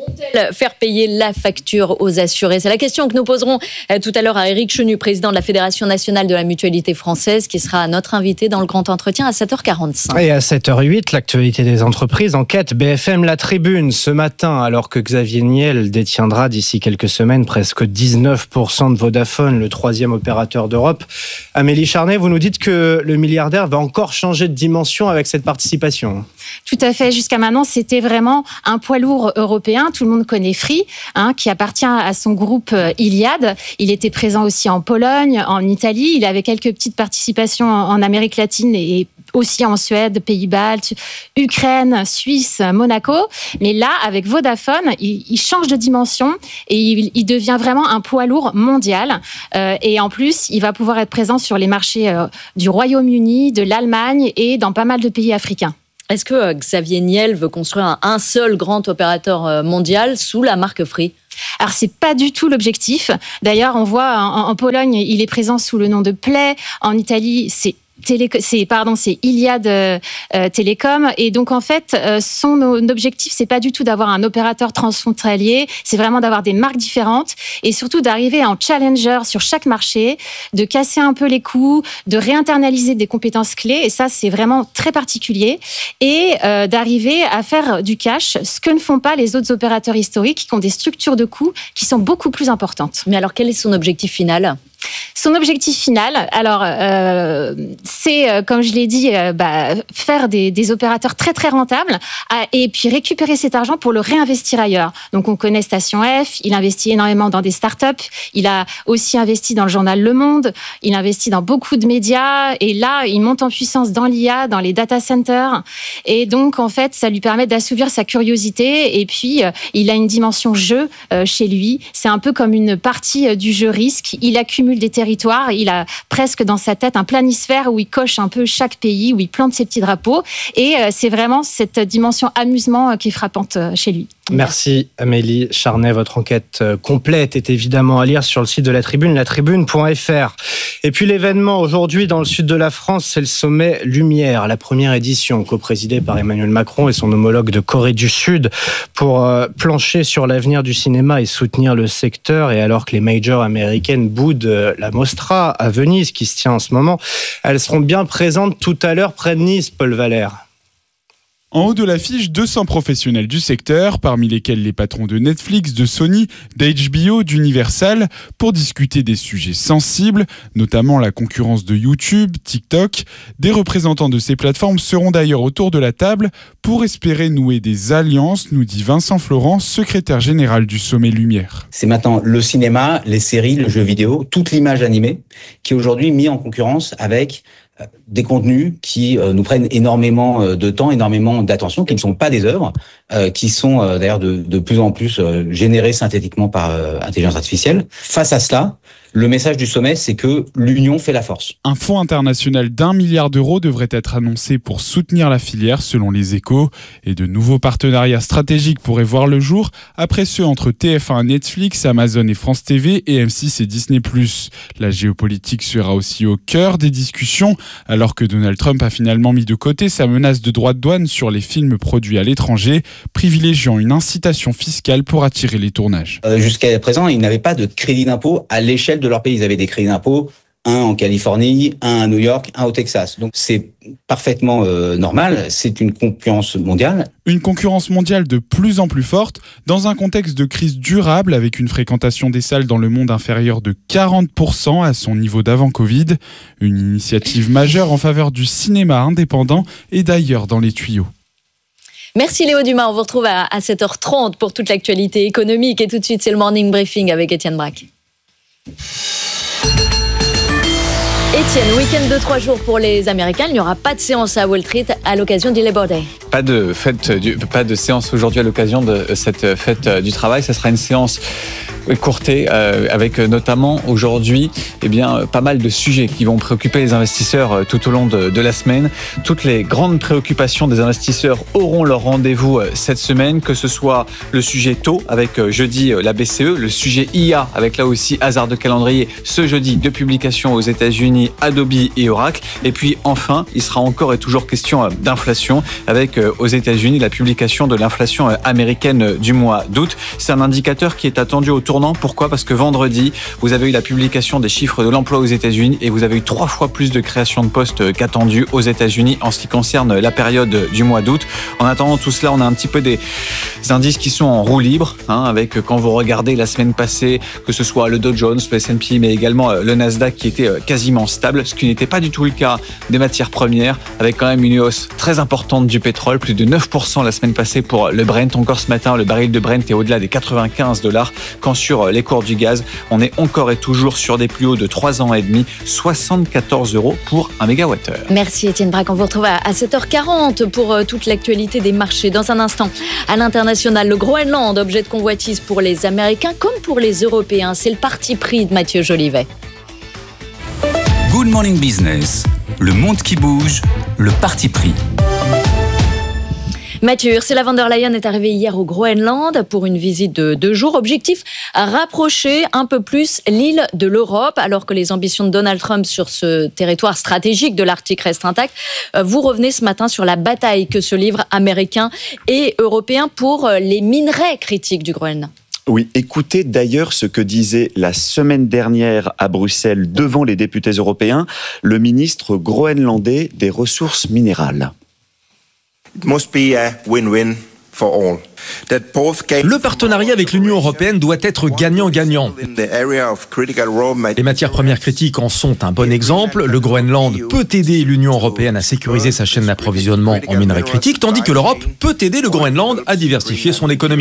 Vont-elles faire payer la facture aux assurés? C'est la question que nous poserons tout à l'heure à Éric Chenu, président de la Fédération nationale de la mutualité française, qui sera notre invité dans le grand entretien à sept heures quarante-cinq. Et à sept heures huit, l'actualité des entreprises, enquête B F M La Tribune ce matin, alors que Xavier Niel détiendra d'ici quelques semaines presque dix-neuf pour cent de Vodafone, le troisième opérateur d'Europe. Amélie Charnet, vous nous dites que le milliardaire va encore changer de dimension avec cette participation. Tout à fait. Jusqu'à maintenant, c'était vraiment un poids lourd européen. Tout le monde connaît Free, hein, qui appartient à son groupe Iliad. Il était présent aussi en Pologne, en Italie. Il avait quelques petites participations en Amérique latine et aussi en Suède, Pays-Baltes, Ukraine, Suisse, Monaco. Mais là, avec Vodafone, il, il change de dimension et il, il devient vraiment un poids lourd mondial. Euh, et en plus, il va pouvoir être présent sur les marchés euh, du Royaume-Uni, de l'Allemagne et dans pas mal de pays africains. Est-ce que Xavier Niel veut construire un seul grand opérateur mondial sous la marque Free ? Alors, c'est pas du tout l'objectif. D'ailleurs, on voit en, en Pologne, il est présent sous le nom de Play. En Italie, c'est Télé, c'est pardon, c'est Iliad euh, Télécom, et donc en fait euh, son objectif c'est pas du tout d'avoir un opérateur transfrontalier, c'est vraiment d'avoir des marques différentes et surtout d'arriver en challenger sur chaque marché, de casser un peu les coûts, de réinternaliser des compétences clés, et ça c'est vraiment très particulier, et euh, d'arriver à faire du cash, ce que ne font pas les autres opérateurs historiques qui ont des structures de coûts qui sont beaucoup plus importantes. Mais alors quel est son objectif final ? Son objectif final, alors euh, c'est, euh, comme je l'ai dit, euh, bah, faire des, des opérateurs très très rentables euh, et puis récupérer cet argent pour le réinvestir ailleurs. Donc on connaît Station F, il investit énormément dans des startups, il a aussi investi dans le journal Le Monde, il investit dans beaucoup de médias et là il monte en puissance dans l'I A, dans les data centers, et donc en fait ça lui permet d'assouvir sa curiosité et puis euh, il a une dimension jeu euh, chez lui. C'est un peu comme une partie euh, du jeu risque. Il accumule des territoires, il a presque dans sa tête un planisphère où il coche un peu chaque pays, où il plante ses petits drapeaux, et c'est vraiment cette dimension amusement qui est frappante chez lui. Merci Amélie Charnet, votre enquête complète est évidemment à lire sur le site de la Tribune, la tribune point f r. Et puis l'événement aujourd'hui dans le sud de la France, c'est le sommet Lumière, la première édition co-présidée par Emmanuel Macron et son homologue de Corée du Sud pour plancher sur l'avenir du cinéma et soutenir le secteur. Et alors que les majors américaines boudent la Mostra à Venise qui se tient en ce moment, elles seront bien présentes tout à l'heure près de Nice, Paul Valère. En haut de l'affiche, deux cents professionnels du secteur, parmi lesquels les patrons de Netflix, de Sony, d'H B O, d'Universal, pour discuter des sujets sensibles, notamment la concurrence de YouTube, TikTok. Des représentants de ces plateformes seront d'ailleurs autour de la table pour espérer nouer des alliances, nous dit Vincent Florent, secrétaire général du Sommet Lumière. C'est maintenant le cinéma, les séries, le jeu vidéo, toute l'image animée qui est aujourd'hui mise en concurrence avec des contenus qui euh, nous prennent énormément de temps, énormément d'attention, qui ne sont pas des œuvres, euh, qui sont euh, d'ailleurs de, de plus en plus euh, générés synthétiquement par euh, intelligence artificielle. Face à cela, le message du sommet, c'est que l'union fait la force. Un fonds international d'un milliard d'euros devrait être annoncé pour soutenir la filière, selon les Échos, et de nouveaux partenariats stratégiques pourraient voir le jour, après ceux entre T F un, Netflix, Amazon et France T V, et M six et Disney plus. La géopolitique sera aussi au cœur des discussions, alors que Donald Trump a finalement mis de côté sa menace de droits de douane sur les films produits à l'étranger, privilégiant une incitation fiscale pour attirer les tournages. Euh, jusqu'à présent, ils n'avaient pas de crédit d'impôt à l'échelle de leur pays. Ils avaient des crédits d'impôt, un en Californie, un à New York, un au Texas. Donc c'est parfaitement euh, normal, c'est une concurrence mondiale. Une concurrence mondiale de plus en plus forte, dans un contexte de crise durable avec une fréquentation des salles dans le monde inférieure de quarante pour cent à son niveau d'avant Covid. Une initiative majeure en faveur du cinéma indépendant et d'ailleurs dans les tuyaux. Merci Léo Dumas, on vous retrouve à sept heures trente pour toute l'actualité économique, et tout de suite c'est le Morning Briefing avec Étienne Braque. Étienne, week-end de trois jours pour les Américains. Il n'y aura pas de séance à Wall Street à l'occasion du Labor Day. Pas de fête, du, pas de séance aujourd'hui à l'occasion de cette fête du travail. Ça sera une séance écourtée euh, avec notamment aujourd'hui eh bien, pas mal de sujets qui vont préoccuper les investisseurs tout au long de, de la semaine. Toutes les grandes préoccupations des investisseurs auront leur rendez-vous cette semaine, que ce soit le sujet taux avec jeudi la B C E, le sujet I A avec là aussi hasard de calendrier ce jeudi de publication aux États-Unis, Adobe et Oracle. Et puis enfin, il sera encore et toujours question d'inflation avec avec aux États-Unis la publication de l'inflation américaine du mois d'août. C'est un indicateur qui est attendu au tournant. Pourquoi ? Parce que vendredi, vous avez eu la publication des chiffres de l'emploi aux États-Unis et vous avez eu trois fois plus de création de postes qu'attendu aux États-Unis en ce qui concerne la période du mois d'août. En attendant tout cela, on a un petit peu des indices qui sont en roue libre, hein, avec quand vous regardez la semaine passée, que ce soit le Dow Jones, le S and P, mais également le Nasdaq qui était quasiment stable, ce qui n'était pas du tout le cas des matières premières, avec quand même une hausse très importante du pétrole, plus de neuf pour cent la semaine passée pour le Brent. Encore ce matin, le baril de Brent est au-delà des quatre-vingt-quinze dollars, quand sur les cours du gaz, on est encore et toujours sur des plus hauts de trois ans et demi, soixante-quatorze euros pour un mégawattheure. Merci Étienne Braque, on vous retrouve à sept heures quarante pour toute l'actualité des marchés. Dans un instant, à l'international, le Groenland, objet de convoitise pour les Américains comme pour les Européens. C'est le parti pris de Mathieu Jolivet. Good Morning Business, le monde qui bouge, le parti pris. Mathieu, Ursula von der Leyen est arrivée hier au Groenland pour une visite de deux jours. Objectif, rapprocher un peu plus l'île de l'Europe, alors que les ambitions de Donald Trump sur ce territoire stratégique de l'Arctique restent intactes. Vous revenez ce matin sur la bataille que se livrent Américains et Européens pour les minerais critiques du Groenland. Oui, écoutez d'ailleurs ce que disait la semaine dernière à Bruxelles devant les députés européens le ministre groenlandais des ressources minérales. Le partenariat avec l'Union européenne doit être gagnant-gagnant. Les matières premières critiques en sont un bon exemple. Le Groenland peut aider l'Union européenne à sécuriser sa chaîne d'approvisionnement en minerais critiques, tandis que l'Europe peut aider le Groenland à diversifier son économie.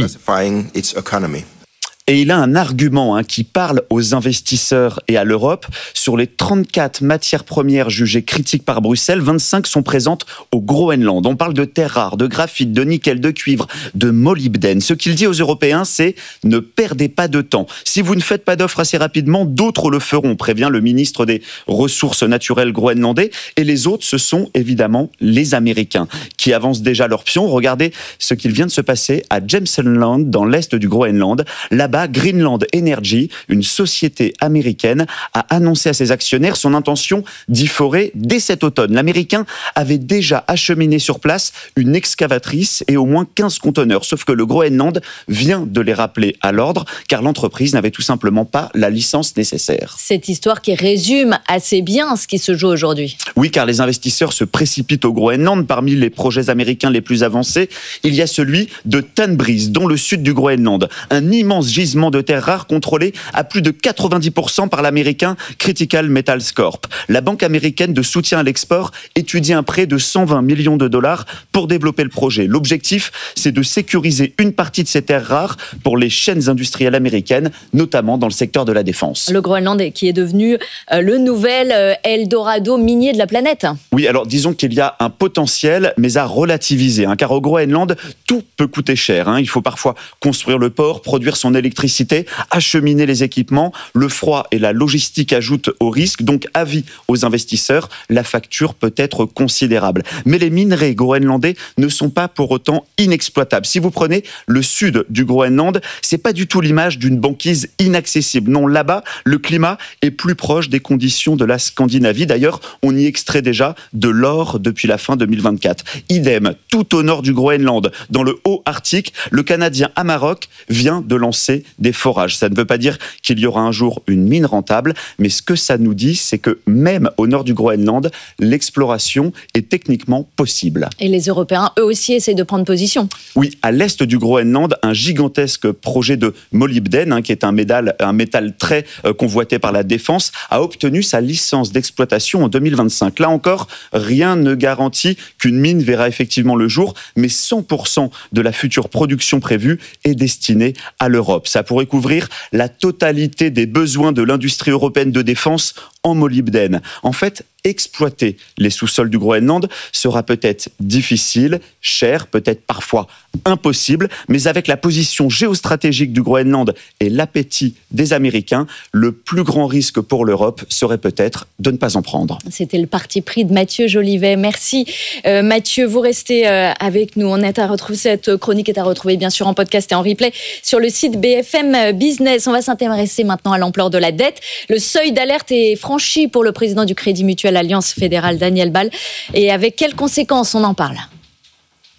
Et il a un argument hein, qui parle aux investisseurs et à l'Europe. Sur les trente-quatre matières premières jugées critiques par Bruxelles, vingt-cinq sont présentes au Groenland. On parle de terres rares, de graphite, de nickel, de cuivre, de molybdène. Ce qu'il dit aux Européens, c'est « ne perdez pas de temps. Si vous ne faites pas d'offres assez rapidement, d'autres le feront », prévient le ministre des Ressources naturelles groenlandais. Et les autres, ce sont évidemment les Américains qui avancent déjà leur pion. Regardez ce qu'il vient de se passer à Jamesonland, dans l'est du Groenland. Là-bas, Greenland Energy, une société américaine, a annoncé à ses actionnaires son intention d'y forer dès cet automne. L'Américain avait déjà acheminé sur place une excavatrice et au moins quinze conteneurs, sauf que le Groenland vient de les rappeler à l'ordre, car l'entreprise n'avait tout simplement pas la licence nécessaire. Cette histoire qui résume assez bien ce qui se joue aujourd'hui. Oui, car les investisseurs se précipitent au Groenland. Parmi les projets américains les plus avancés, il y a celui de Tanbreez, dans le sud du Groenland. Un immense gisement de terres rares contrôlé à plus de quatre-vingt-dix pour cent par l'américain Critical Metals Corp. La banque américaine de soutien à l'export étudie un prêt de cent vingt millions de dollars pour développer le projet. L'objectif, c'est de sécuriser une partie de ces terres rares pour les chaînes industrielles américaines, notamment dans le secteur de la défense. Le Groenland qui est devenu le nouvel Eldorado minier de la planète. Oui, alors disons qu'il y a un potentiel, mais à relativiser, hein, car au Groenland, tout peut coûter cher. Hein. Il faut parfois construire le port, produire son électricité, acheminer les équipements. Le froid et la logistique ajoutent au risque. Donc, avis aux investisseurs, la facture peut être considérable. Mais les minerais groenlandais ne sont pas pour autant inexploitables. Si vous prenez le sud du Groenland, c'est pas du tout l'image d'une banquise inaccessible. Non, là-bas, le climat est plus proche des conditions de la Scandinavie. D'ailleurs, on y extrait déjà de l'or depuis la fin deux mille vingt-quatre. Idem, tout au nord du Groenland, dans le haut Arctique, le Canadien Amarok vient de lancer des forages. Ça ne veut pas dire qu'il y aura un jour une mine rentable, mais ce que ça nous dit, c'est que même au nord du Groenland, l'exploration est techniquement possible. Et les Européens, eux aussi, essaient de prendre position. Oui, à l'est du Groenland, un gigantesque projet de molybdène, hein, qui est un métal, un métal très euh, convoité par la défense, a obtenu sa licence d'exploitation en deux mille vingt-cinq. Là encore, rien ne garantit qu'une mine verra effectivement le jour, mais cent pour cent de la future production prévue est destinée à l'Europe. Ça pourrait couvrir la totalité des besoins de l'industrie européenne de défense en molybdène. En fait, exploiter les sous-sols du Groenland sera peut-être difficile, cher, peut-être parfois impossible, mais avec la position géostratégique du Groenland et l'appétit des Américains, le plus grand risque pour l'Europe serait peut-être de ne pas en prendre. C'était le parti pris de Mathieu Jolivet. Merci euh, Mathieu, vous restez euh, avec nous. On est à retrouver, cette chronique est à retrouver bien sûr en podcast et en replay sur le site B F M Business. On va s'intéresser maintenant à l'ampleur de la dette. Le seuil d'alerte est franchi pour le président du Crédit Mutuel Alliance Fédérale, Daniel Ball. Et avec quelles conséquences? On en parle.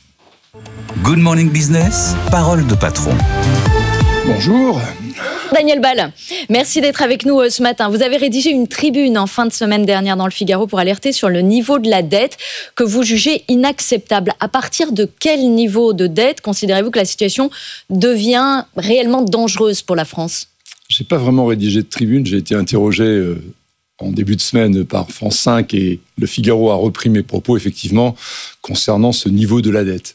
Good Morning Business, parole de patron. Bonjour. Daniel Ball, merci d'être avec nous ce matin. Vous avez rédigé une tribune en fin de semaine dernière dans le Figaro pour alerter sur le niveau de la dette que vous jugez inacceptable. À partir de quel niveau de dette considérez-vous que la situation devient réellement dangereuse pour la France ? Je n'ai pas vraiment rédigé de tribune, j'ai été interrogé euh, en début de semaine par France cinq et le Figaro a repris mes propos effectivement concernant ce niveau de la dette.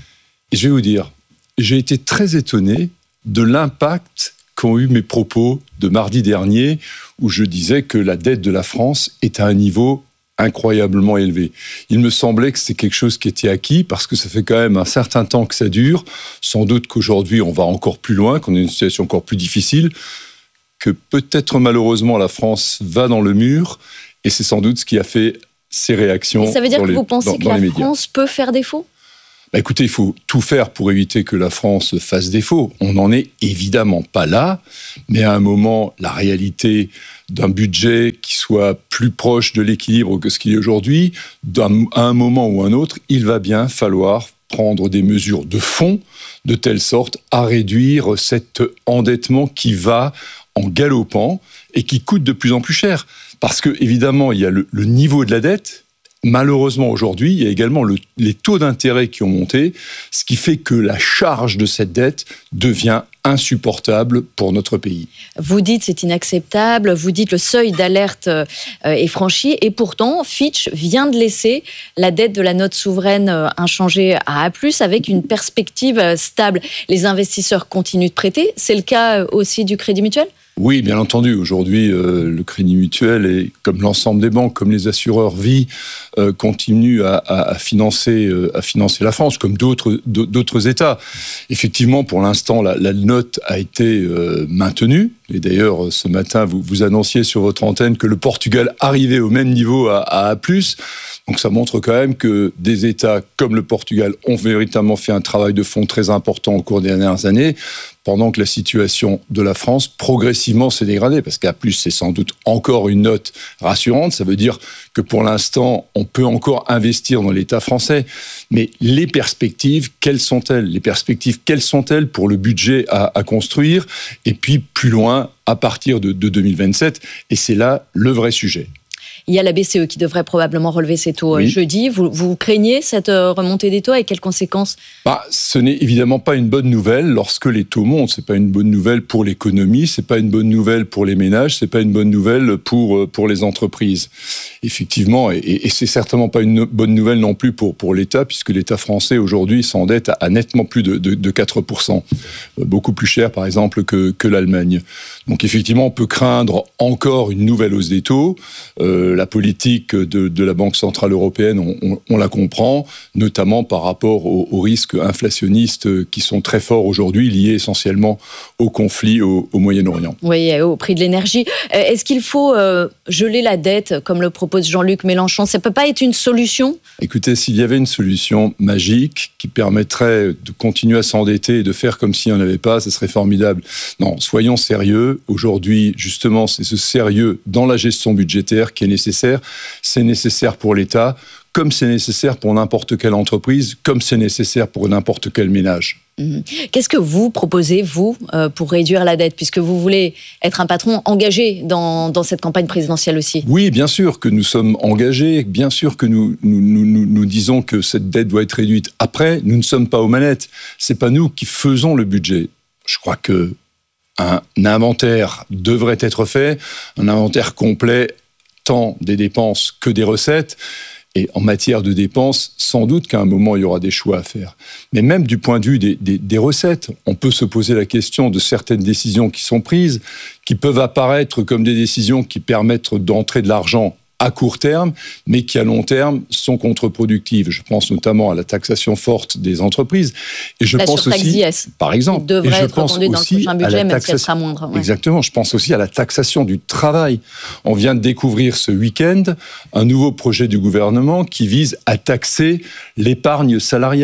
Et je vais vous dire, j'ai été très étonné de l'impact qu'ont eu mes propos de mardi dernier où je disais que la dette de la France est à un niveau incroyablement élevé. Il me semblait que c'est quelque chose qui était acquis parce que ça fait quand même un certain temps que ça dure. Sans doute qu'aujourd'hui, on va encore plus loin, qu'on est dans une situation encore plus difficile, que peut-être malheureusement la France va dans le mur et c'est sans doute ce qui a fait ces réactions. Et ça veut dire dans que les, vous pensez dans, que dans la France peut faire défaut ? Bah écoutez, il faut tout faire pour éviter que la France fasse défaut. On n'en est évidemment pas là, mais à un moment, la réalité d'un budget qui soit plus proche de l'équilibre que ce qu'il est aujourd'hui, d'un, à un moment ou un autre, il va bien falloir prendre des mesures de fond de telle sorte à réduire cet endettement qui va en galopant et qui coûte de plus en plus cher. Parce que, évidemment, il y a le, le niveau de la dette. Malheureusement, aujourd'hui, il y a également le, les taux d'intérêt qui ont monté, ce qui fait que la charge de cette dette devient insupportable pour notre pays. Vous dites c'est inacceptable, vous dites le seuil d'alerte euh, est franchi, et pourtant Fitch vient de laisser la dette de la note souveraine euh, inchangée à A plus, avec une perspective euh, stable. Les investisseurs continuent de prêter, c'est le cas euh, aussi du Crédit Mutuel ? Oui, bien entendu. Aujourd'hui, euh, le Crédit Mutuel, et comme l'ensemble des banques, comme les assureurs vie, euh, continuent à, à, à, financer, euh, à financer la France, comme d'autres, d'autres États. Effectivement, pour l'instant, la, la note a été euh, maintenue. Et d'ailleurs, ce matin, vous, vous annonciez sur votre antenne que le Portugal arrivait au même niveau à, à A plus. Donc ça montre quand même que des États comme le Portugal ont véritablement fait un travail de fond très important au cours des dernières années, pendant que la situation de la France progressivement s'est dégradée. Parce qu'A plus, c'est sans doute encore une note rassurante. Ça veut dire que pour l'instant, on peut encore investir dans l'État français. Mais les perspectives, quelles sont-elles ? Les perspectives, quelles sont-elles pour le budget à, à construire ? Et puis plus loin, à partir de, de deux mille vingt-sept. Et c'est là le vrai sujet. Il y a la B C E qui devrait probablement relever ses taux oui. jeudi. Vous, vous craignez cette remontée des taux et quelles conséquences ? Bah, ce n'est évidemment pas une bonne nouvelle lorsque les taux montent. C'est pas une bonne nouvelle pour l'économie, c'est pas une bonne nouvelle pour les ménages, c'est pas une bonne nouvelle pour pour les entreprises. Effectivement, et, et c'est certainement pas une bonne nouvelle non plus pour pour l'État, puisque l'État français aujourd'hui s'endette à, à nettement plus de, de, de quatre pour cent, beaucoup plus cher par exemple que que l'Allemagne. Donc effectivement, on peut craindre encore une nouvelle hausse des taux. Euh, la politique de, de la Banque centrale européenne, on, on, on la comprend, notamment par rapport aux, aux risques inflationnistes qui sont très forts aujourd'hui, liés essentiellement au conflit au, au Moyen-Orient. Oui, au prix de l'énergie. Est-ce qu'il faut euh, geler la dette, comme le propose Jean-Luc Mélenchon ? Ça ne peut pas être une solution ? Écoutez, s'il y avait une solution magique qui permettrait de continuer à s'endetter et de faire comme s'il n'y en avait pas, ce serait formidable. Non, soyons sérieux. Aujourd'hui, justement, c'est ce sérieux dans la gestion budgétaire qui est nécessaire. C'est nécessaire pour l'État, comme c'est nécessaire pour n'importe quelle entreprise, comme c'est nécessaire pour n'importe quel ménage. Mmh. Qu'est-ce que vous proposez, vous, euh, pour réduire la dette, puisque vous voulez être un patron engagé dans, dans cette campagne présidentielle aussi ? Oui, bien sûr que nous sommes engagés, bien sûr que nous, nous, nous, nous, nous disons que cette dette doit être réduite. Après, nous ne sommes pas aux manettes. Ce n'est pas nous qui faisons le budget. Je crois que un inventaire devrait être fait, un inventaire complet tant des dépenses que des recettes. Et en matière de dépenses, sans doute qu'à un moment, il y aura des choix à faire. Mais même du point de vue des, des, des recettes, on peut se poser la question de certaines décisions qui sont prises, qui peuvent apparaître comme des décisions qui permettent d'entrer de l'argent à court terme, mais qui à long terme sont contre-productives. Je pense notamment à la taxation forte des entreprises. Et je la pense aussi, I S, par exemple, qui devrait et je être pense reconduite dans le prochain budget, même si elle sera moindre. Ouais. Exactement. Je pense aussi à la taxation du travail. On vient de découvrir ce week-end un nouveau projet du gouvernement qui vise à taxer l'épargne salariale.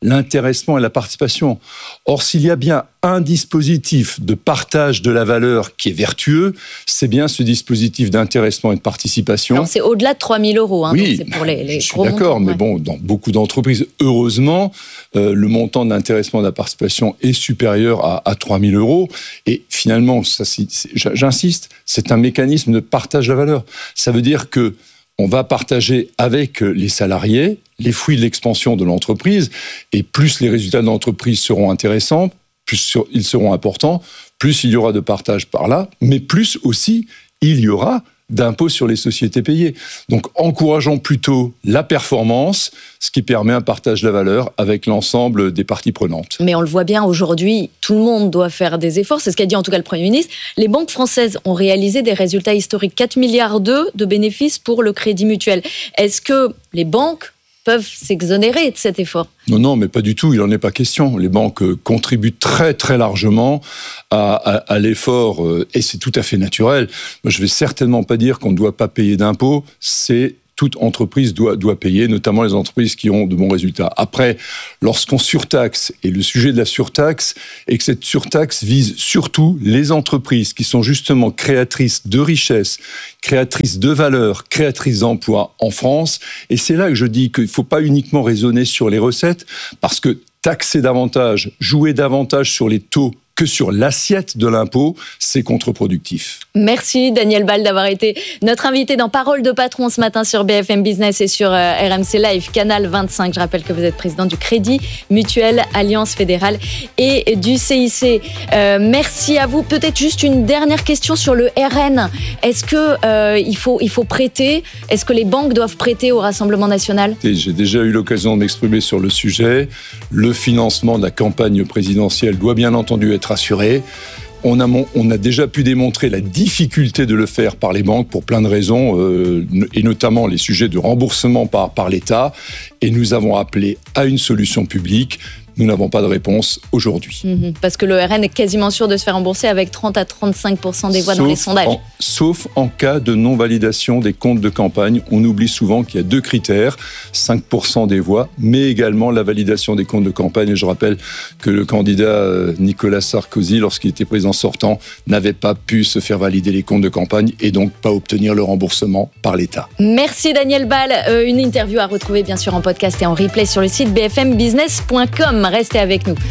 l'intéressement et la participation. Or, s'il y a bien un dispositif de partage de la valeur qui est vertueux, c'est bien ce dispositif d'intéressement et de participation. Alors, c'est au-delà de trois mille euros. Hein, oui, donc c'est pour les, les je suis gros d'accord, montants, mais ouais. bon, dans beaucoup d'entreprises, heureusement, euh, le montant d'intéressement et de la participation est supérieur à, à trois mille euros. Et finalement, ça, c'est, c'est, j'insiste, c'est un mécanisme de partage de la valeur. Ça veut dire que on va partager avec les salariés les fruits de l'expansion de l'entreprise, et plus les résultats de l'entreprise seront intéressants, plus ils seront importants, plus il y aura de partage par là, mais plus aussi il y aura d'impôts sur les sociétés payées. Donc encourageons plutôt la performance, ce qui permet un partage de la valeur avec l'ensemble des parties prenantes. Mais on le voit bien aujourd'hui, tout le monde doit faire des efforts, c'est ce qu'a dit en tout cas le Premier ministre. Les banques françaises ont réalisé des résultats historiques, quatre virgule deux milliards de bénéfices pour le Crédit Mutuel. Est-ce que les banques peuvent s'exonérer de cet effort? Non, non, mais pas du tout, il n'en est pas question. Les banques contribuent très, très largement à, à, à l'effort, et c'est tout à fait naturel. Moi, je ne vais certainement pas dire qu'on ne doit pas payer d'impôts, c'est toute entreprise doit, doit payer, notamment les entreprises qui ont de bons résultats. Après, lorsqu'on surtaxe, et le sujet de la surtaxe est que cette surtaxe vise surtout les entreprises qui sont justement créatrices de richesses, créatrices de valeur, créatrices d'emplois en France. Et c'est là que je dis qu'il ne faut pas uniquement raisonner sur les recettes, parce que taxer davantage, jouer davantage sur les taux que sur l'assiette de l'impôt, c'est contre-productif. Merci Daniel Bal d'avoir été notre invité dans Parole de Patron ce matin sur B F M Business et sur R M C Live, Canal vingt-cinq. Je rappelle que vous êtes président du Crédit Mutuel, Alliance Fédérale et du C I C. Euh, merci à vous. Peut-être juste une dernière question sur le R N. Est-ce qu'il euh, faut, il faut prêter? Est-ce que les banques doivent prêter au Rassemblement national? J'ai déjà eu l'occasion de m'exprimer sur le sujet. Le financement de la campagne présidentielle doit bien entendu être assuré. On a, on a déjà pu démontrer la difficulté de le faire par les banques pour plein de raisons, euh, et notamment les sujets de remboursement par, par l'État. Et nous avons appelé à une solution publique. Nous n'avons pas de réponse aujourd'hui. Mmh, parce que le R N est quasiment sûr de se faire rembourser avec trente à trente-cinq pour cent des voix sauf dans les sondages. En, sauf en cas de non-validation des comptes de campagne. On oublie souvent qu'il y a deux critères, cinq pour cent des voix, mais également la validation des comptes de campagne. Et je rappelle que le candidat Nicolas Sarkozy, lorsqu'il était président sortant, n'avait pas pu se faire valider les comptes de campagne et donc pas obtenir le remboursement par l'État. Merci Daniel Bal. Euh, une interview à retrouver bien sûr en podcast et en replay sur le site b f m business point com. Restez avec nous.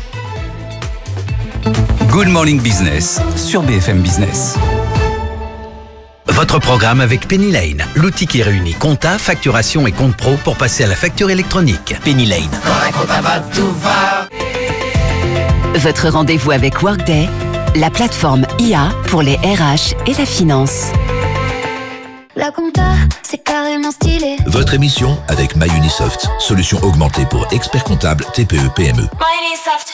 Good Morning Business sur B F M Business. Votre programme avec Penny Lane, l'outil qui réunit compta, facturation et compte pro pour passer à la facture électronique. Penny Lane. Votre rendez-vous avec Workday, la plateforme I A pour les R H et la finance. La compta, c'est carrément stylé. Votre émission avec MyUnisoft, solution augmentée pour experts comptables T P E P M E. MyUnisoft.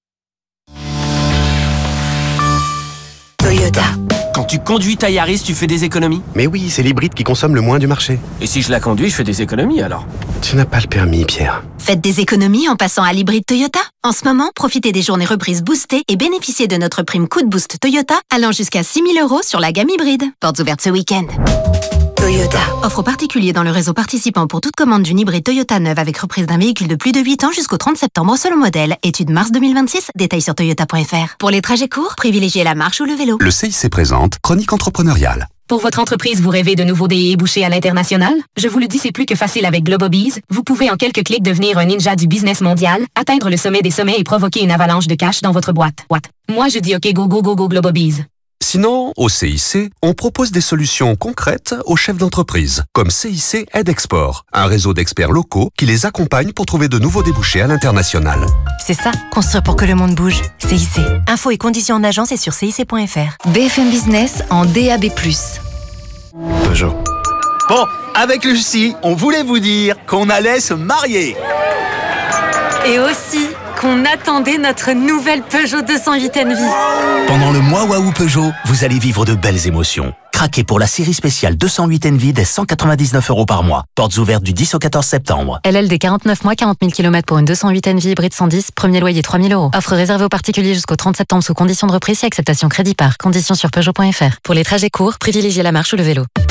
Toyota. Quand tu conduis ta Yaris, tu fais des économies? Mais oui, c'est l'hybride qui consomme le moins du marché. Et si je la conduis, je fais des économies alors? Tu n'as pas le permis, Pierre. Faites des économies en passant à l'hybride Toyota. En ce moment, profitez des journées reprises boostées et bénéficiez de notre prime Coup de Boost Toyota allant jusqu'à six mille euros sur la gamme hybride. Portes ouvertes ce week-end. Toyota. Offre particulier dans le réseau participant pour toute commande d'une hybride Toyota neuve avec reprise d'un véhicule de plus de huit ans jusqu'au trente septembre selon modèle. Étude mars deux mille vingt-six. Détails sur toyota point f r. Pour les trajets courts, privilégiez la marche ou le vélo. Le C I C présente Chronique entrepreneuriale. Pour votre entreprise, vous rêvez de nouveaux débouchés à l'international? Je vous le dis, c'est plus que facile avec Globobees. Vous pouvez en quelques clics devenir un ninja du business mondial, atteindre le sommet des sommets et provoquer une avalanche de cash dans votre boîte. What? Moi, je dis OK, go, go, go, go, Globobees. Sinon, au C I C, on propose des solutions concrètes aux chefs d'entreprise, comme C I C Aide Export, un réseau d'experts locaux qui les accompagne pour trouver de nouveaux débouchés à l'international. C'est ça, construire pour que le monde bouge. C I C. Infos et conditions en agence et sur c i c point f r. B F M Business en D A B plus. Peugeot. Bon, avec Lucie, on voulait vous dire qu'on allait se marier. Et aussi qu'on attendait notre nouvelle Peugeot deux cent huit N V. Pendant le mois Waouh Peugeot, vous allez vivre de belles émotions. Craquez pour la série spéciale deux cent huit N V dès cent quatre-vingt-dix-neuf euros par mois. Portes ouvertes du dix au quatorze septembre. L L D quarante-neuf mois, quarante mille kilomètres pour une deux cent huit N V hybride cent dix, premier loyer trois mille euros. Offre réservée aux particuliers jusqu'au trente septembre sous conditions de reprise et acceptation crédit par. Conditions sur Peugeot point f r. Pour les trajets courts, privilégiez la marche ou le vélo.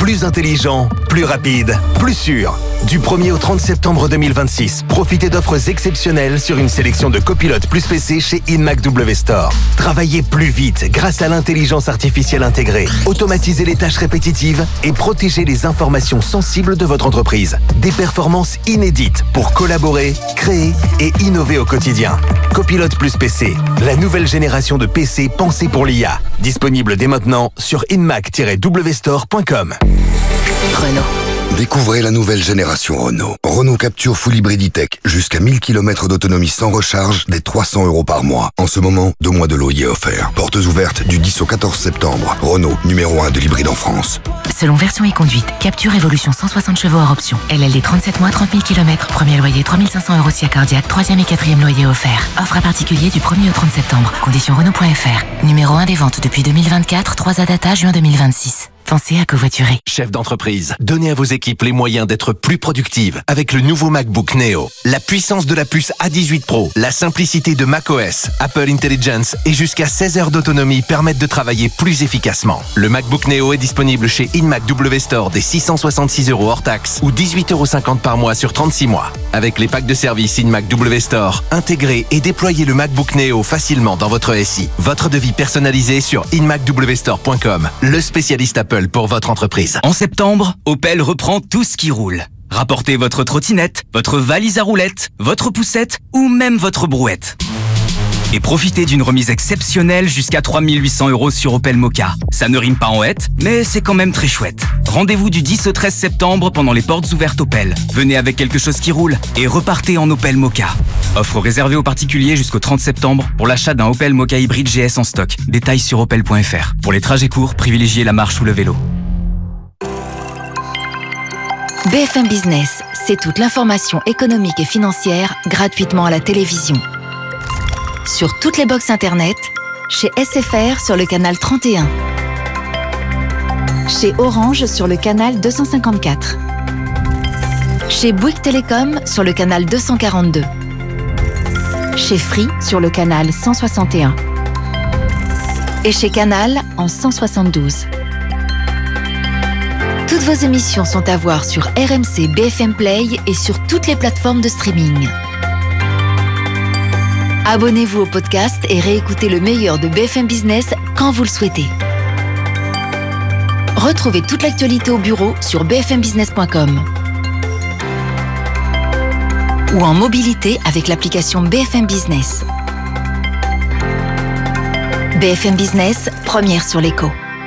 plus intelligent, plus rapide, plus sûr. Du premier au trente septembre deux mille vingt-six, profitez d'offres exceptionnelles sur une sélection de copilotes plus P C chez InMac W Store. Travaillez plus vite grâce à l'intelligence artificielle intégrée. Automatisez les tâches répétitives et protégez les informations sensibles de votre entreprise. Des performances inédites pour collaborer, créer et innover au quotidien. Copilote plus P C, la nouvelle génération de P C pensée pour l'I A. Disponible dès maintenant sur inmac tiret w store point com. Renault. Découvrez la nouvelle génération Renault. Renault Capture Full Hybrid E-Tech. Jusqu'à mille kilomètres d'autonomie sans recharge, dès trois cents euros par mois. En ce moment, deux mois de loyer offerts. Portes ouvertes du dix au quatorze septembre. Renault, numéro un de l'hybride en France. Selon version et conduite, Capture Evolution cent soixante chevaux hors option. L L D trente-sept mois, trente mille kilomètres. Premier loyer trois mille cinq cents euros si cardiaque. Troisième et quatrième loyer offert. Offre à particulier du premier au trente septembre. Conditions Renault point F R. Numéro un des ventes depuis deux mille vingt-quatre. trois A data juin deux mille vingt-six. Pensez à covoiturer. Chef d'entreprise, donnez à vos équipes les moyens d'être plus productives avec le nouveau MacBook Neo. La puissance de la puce A dix-huit Pro, la simplicité de macOS, Apple Intelligence et jusqu'à seize heures d'autonomie permettent de travailler plus efficacement. Le MacBook Neo est disponible chez InMac W Store dès six cent soixante-six euros hors taxe ou dix-huit euros cinquante par mois sur trente-six mois. Avec les packs de service InMac W Store, intégrez et déployez le MacBook Neo facilement dans votre S I. Votre devis personnalisé sur inmac w store point com, le spécialiste Apple pour votre entreprise. En septembre, Opel reprend tout ce qui roule. Rapportez votre trottinette, votre valise à roulettes, votre poussette ou même votre brouette. Et profitez d'une remise exceptionnelle jusqu'à trois mille huit cents euros sur Opel Mokka. Ça ne rime pas en hête, mais c'est quand même très chouette. Rendez-vous du dix au treize septembre pendant les portes ouvertes Opel. Venez avec quelque chose qui roule et repartez en Opel Mokka. Offre réservée aux particuliers jusqu'au trente septembre pour l'achat d'un Opel Mokka hybride G S en stock. Détails sur opel point f r. Pour les trajets courts, privilégiez la marche ou le vélo. B F M Business, c'est toute l'information économique et financière gratuitement à la télévision. Sur toutes les box internet, chez S F R sur le canal trente et un, chez Orange sur le canal deux cent cinquante-quatre, chez Bouygues Télécom sur le canal deux cent quarante-deux, chez Free sur le canal cent soixante et un et chez Canal en cent soixante-douze. Toutes vos émissions sont à voir sur R M C B F M Play et sur toutes les plateformes de streaming. Abonnez-vous au podcast et réécoutez le meilleur de B F M Business quand vous le souhaitez. Retrouvez toute l'actualité au bureau sur b f m business point com ou en mobilité avec l'application B F M Business. B F M Business, première sur l'écho.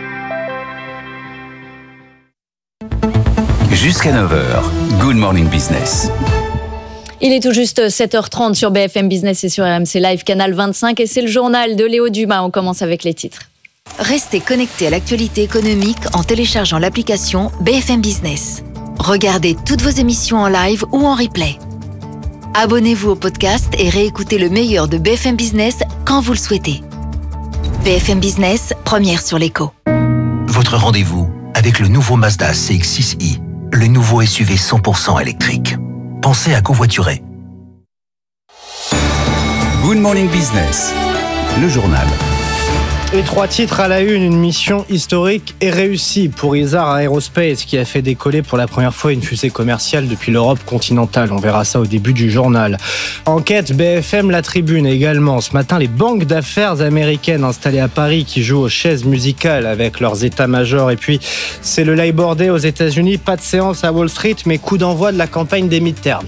Jusqu'à neuf heures, Good Morning Business. Il est tout juste sept heures trente sur B F M Business et sur R M C Live, canal vingt-cinq. Et c'est le journal de Léo Dumas. On commence avec les titres. Restez connectés à l'actualité économique en téléchargeant l'application B F M Business. Regardez toutes vos émissions en live ou en replay. Abonnez-vous au podcast et réécoutez le meilleur de B F M Business quand vous le souhaitez. B F M Business, première sur l'écho. Votre rendez-vous avec le nouveau Mazda C X six i, le nouveau S U V cent pour cent électrique. Pensez à covoiturer. Good Morning Business, le journal. Et trois titres à la une, une mission historique et réussie pour Isar Aerospace qui a fait décoller pour la première fois une fusée commerciale depuis l'Europe continentale. On verra ça au début du journal. Enquête B F M, La Tribune également. Ce matin, les banques d'affaires américaines installées à Paris qui jouent aux chaises musicales avec leurs états-majors. Et puis, c'est le Labor Day aux États-Unis. Pas de séance à Wall Street, mais coup d'envoi de la campagne des midterms.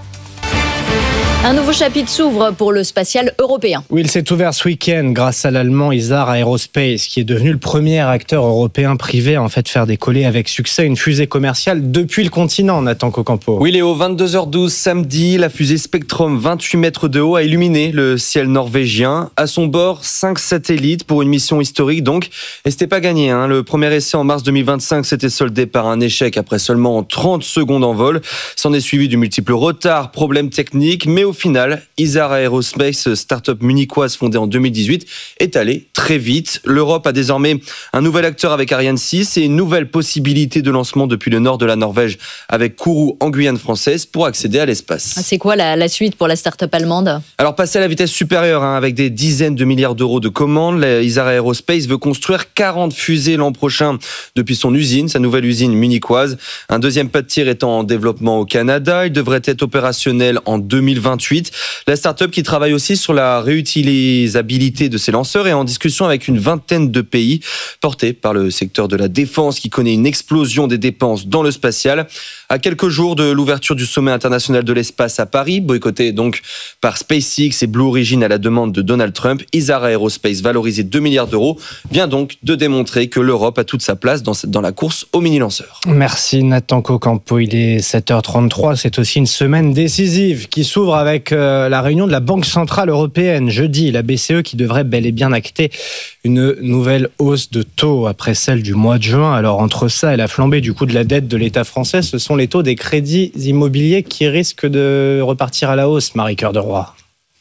Un nouveau chapitre s'ouvre pour le spatial européen. Oui, il s'est ouvert ce week-end grâce à l'allemand Isar Aerospace, qui est devenu le premier acteur européen privé à en fait faire décoller avec succès une fusée commerciale depuis le continent, Nathan Cocampo. Oui Léo, vingt-deux heures douze samedi, la fusée Spectrum vingt-huit mètres de haut a illuminé le ciel norvégien. À son bord, cinq satellites pour une mission historique donc. Et c'était pas gagné, hein. Le premier essai en mars deux mille vingt-cinq s'était soldé par un échec après seulement trente secondes en vol. S'en est suivi du multiple retard, problèmes techniques, mais au final, Isar Aerospace, start-up munichoise fondée en deux mille dix-huit, est allée très vite. L'Europe a désormais un nouvel acteur avec Ariane six et une nouvelle possibilité de lancement depuis le nord de la Norvège avec Kourou en Guyane française pour accéder à l'espace. C'est quoi la, la suite pour la start-up allemande ? Alors, passer à la vitesse supérieure, hein, avec des dizaines de milliards d'euros de commandes, Isar Aerospace veut construire quarante fusées l'an prochain depuis son usine, sa nouvelle usine munichoise. Un deuxième pas de tir étant en développement au Canada. Il devrait être opérationnel en deux mille vingt-huit. La start-up qui travaille aussi sur la réutilisabilité de ses lanceurs est en discussion avec une vingtaine de pays, portés par le secteur de la défense qui connaît une explosion des dépenses dans le spatial. À quelques jours de l'ouverture du sommet international de l'espace à Paris, boycotté donc par SpaceX et Blue Origin à la demande de Donald Trump, Isar Aerospace, valorisé deux milliards d'euros, vient donc de démontrer que l'Europe a toute sa place dans, dans la course aux mini-lanceurs. Merci Nathan Cocampo, il est sept heures trente-trois, c'est aussi une semaine décisive qui s'ouvre avec euh, la réunion de la Banque Centrale Européenne. Jeudi, la B C E qui devrait bel et bien acter une nouvelle hausse de taux après celle du mois de juin. Alors entre ça et la flambée du coût de la dette de l'État français, ce sont les taux des crédits immobiliers qui risquent de repartir à la hausse, Marie-Cœur de Roy.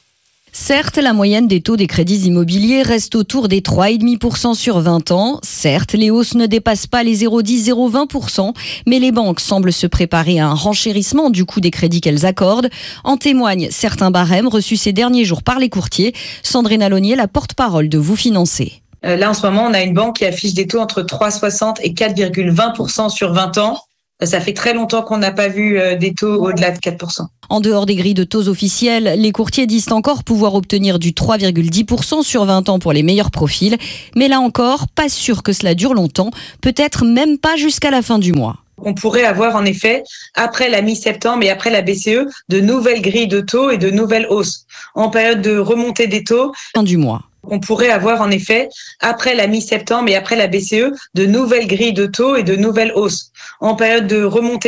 Certes, la moyenne des taux des crédits immobiliers reste autour des trois virgule cinq pour cent sur vingt ans. Certes, les hausses ne dépassent pas les zéro virgule dix - zéro virgule vingt pour cent, mais les banques semblent se préparer à un renchérissement du coût des crédits qu'elles accordent. En témoignent certains barèmes reçus ces derniers jours par les courtiers. Sandrine Alonier, la porte-parole de Vous Financer. Là, en ce moment, on a une banque qui affiche des taux entre trois virgule soixante et quatre virgule vingt pour cent sur vingt ans. Ça fait très longtemps qu'on n'a pas vu des taux au-delà de quatre pour cent. En dehors des grilles de taux officielles, les courtiers disent encore pouvoir obtenir du trois virgule dix pour cent sur vingt ans pour les meilleurs profils. Mais là encore, pas sûr que cela dure longtemps, peut-être même pas jusqu'à la fin du mois. On pourrait avoir en effet, après la mi-septembre et après la B C E, de nouvelles grilles de taux et de nouvelles hausses. En période de remontée des taux, fin du mois. On pourrait avoir en effet, après la mi-septembre et après la B C E, de nouvelles grilles de taux et de nouvelles hausses. En période de remontée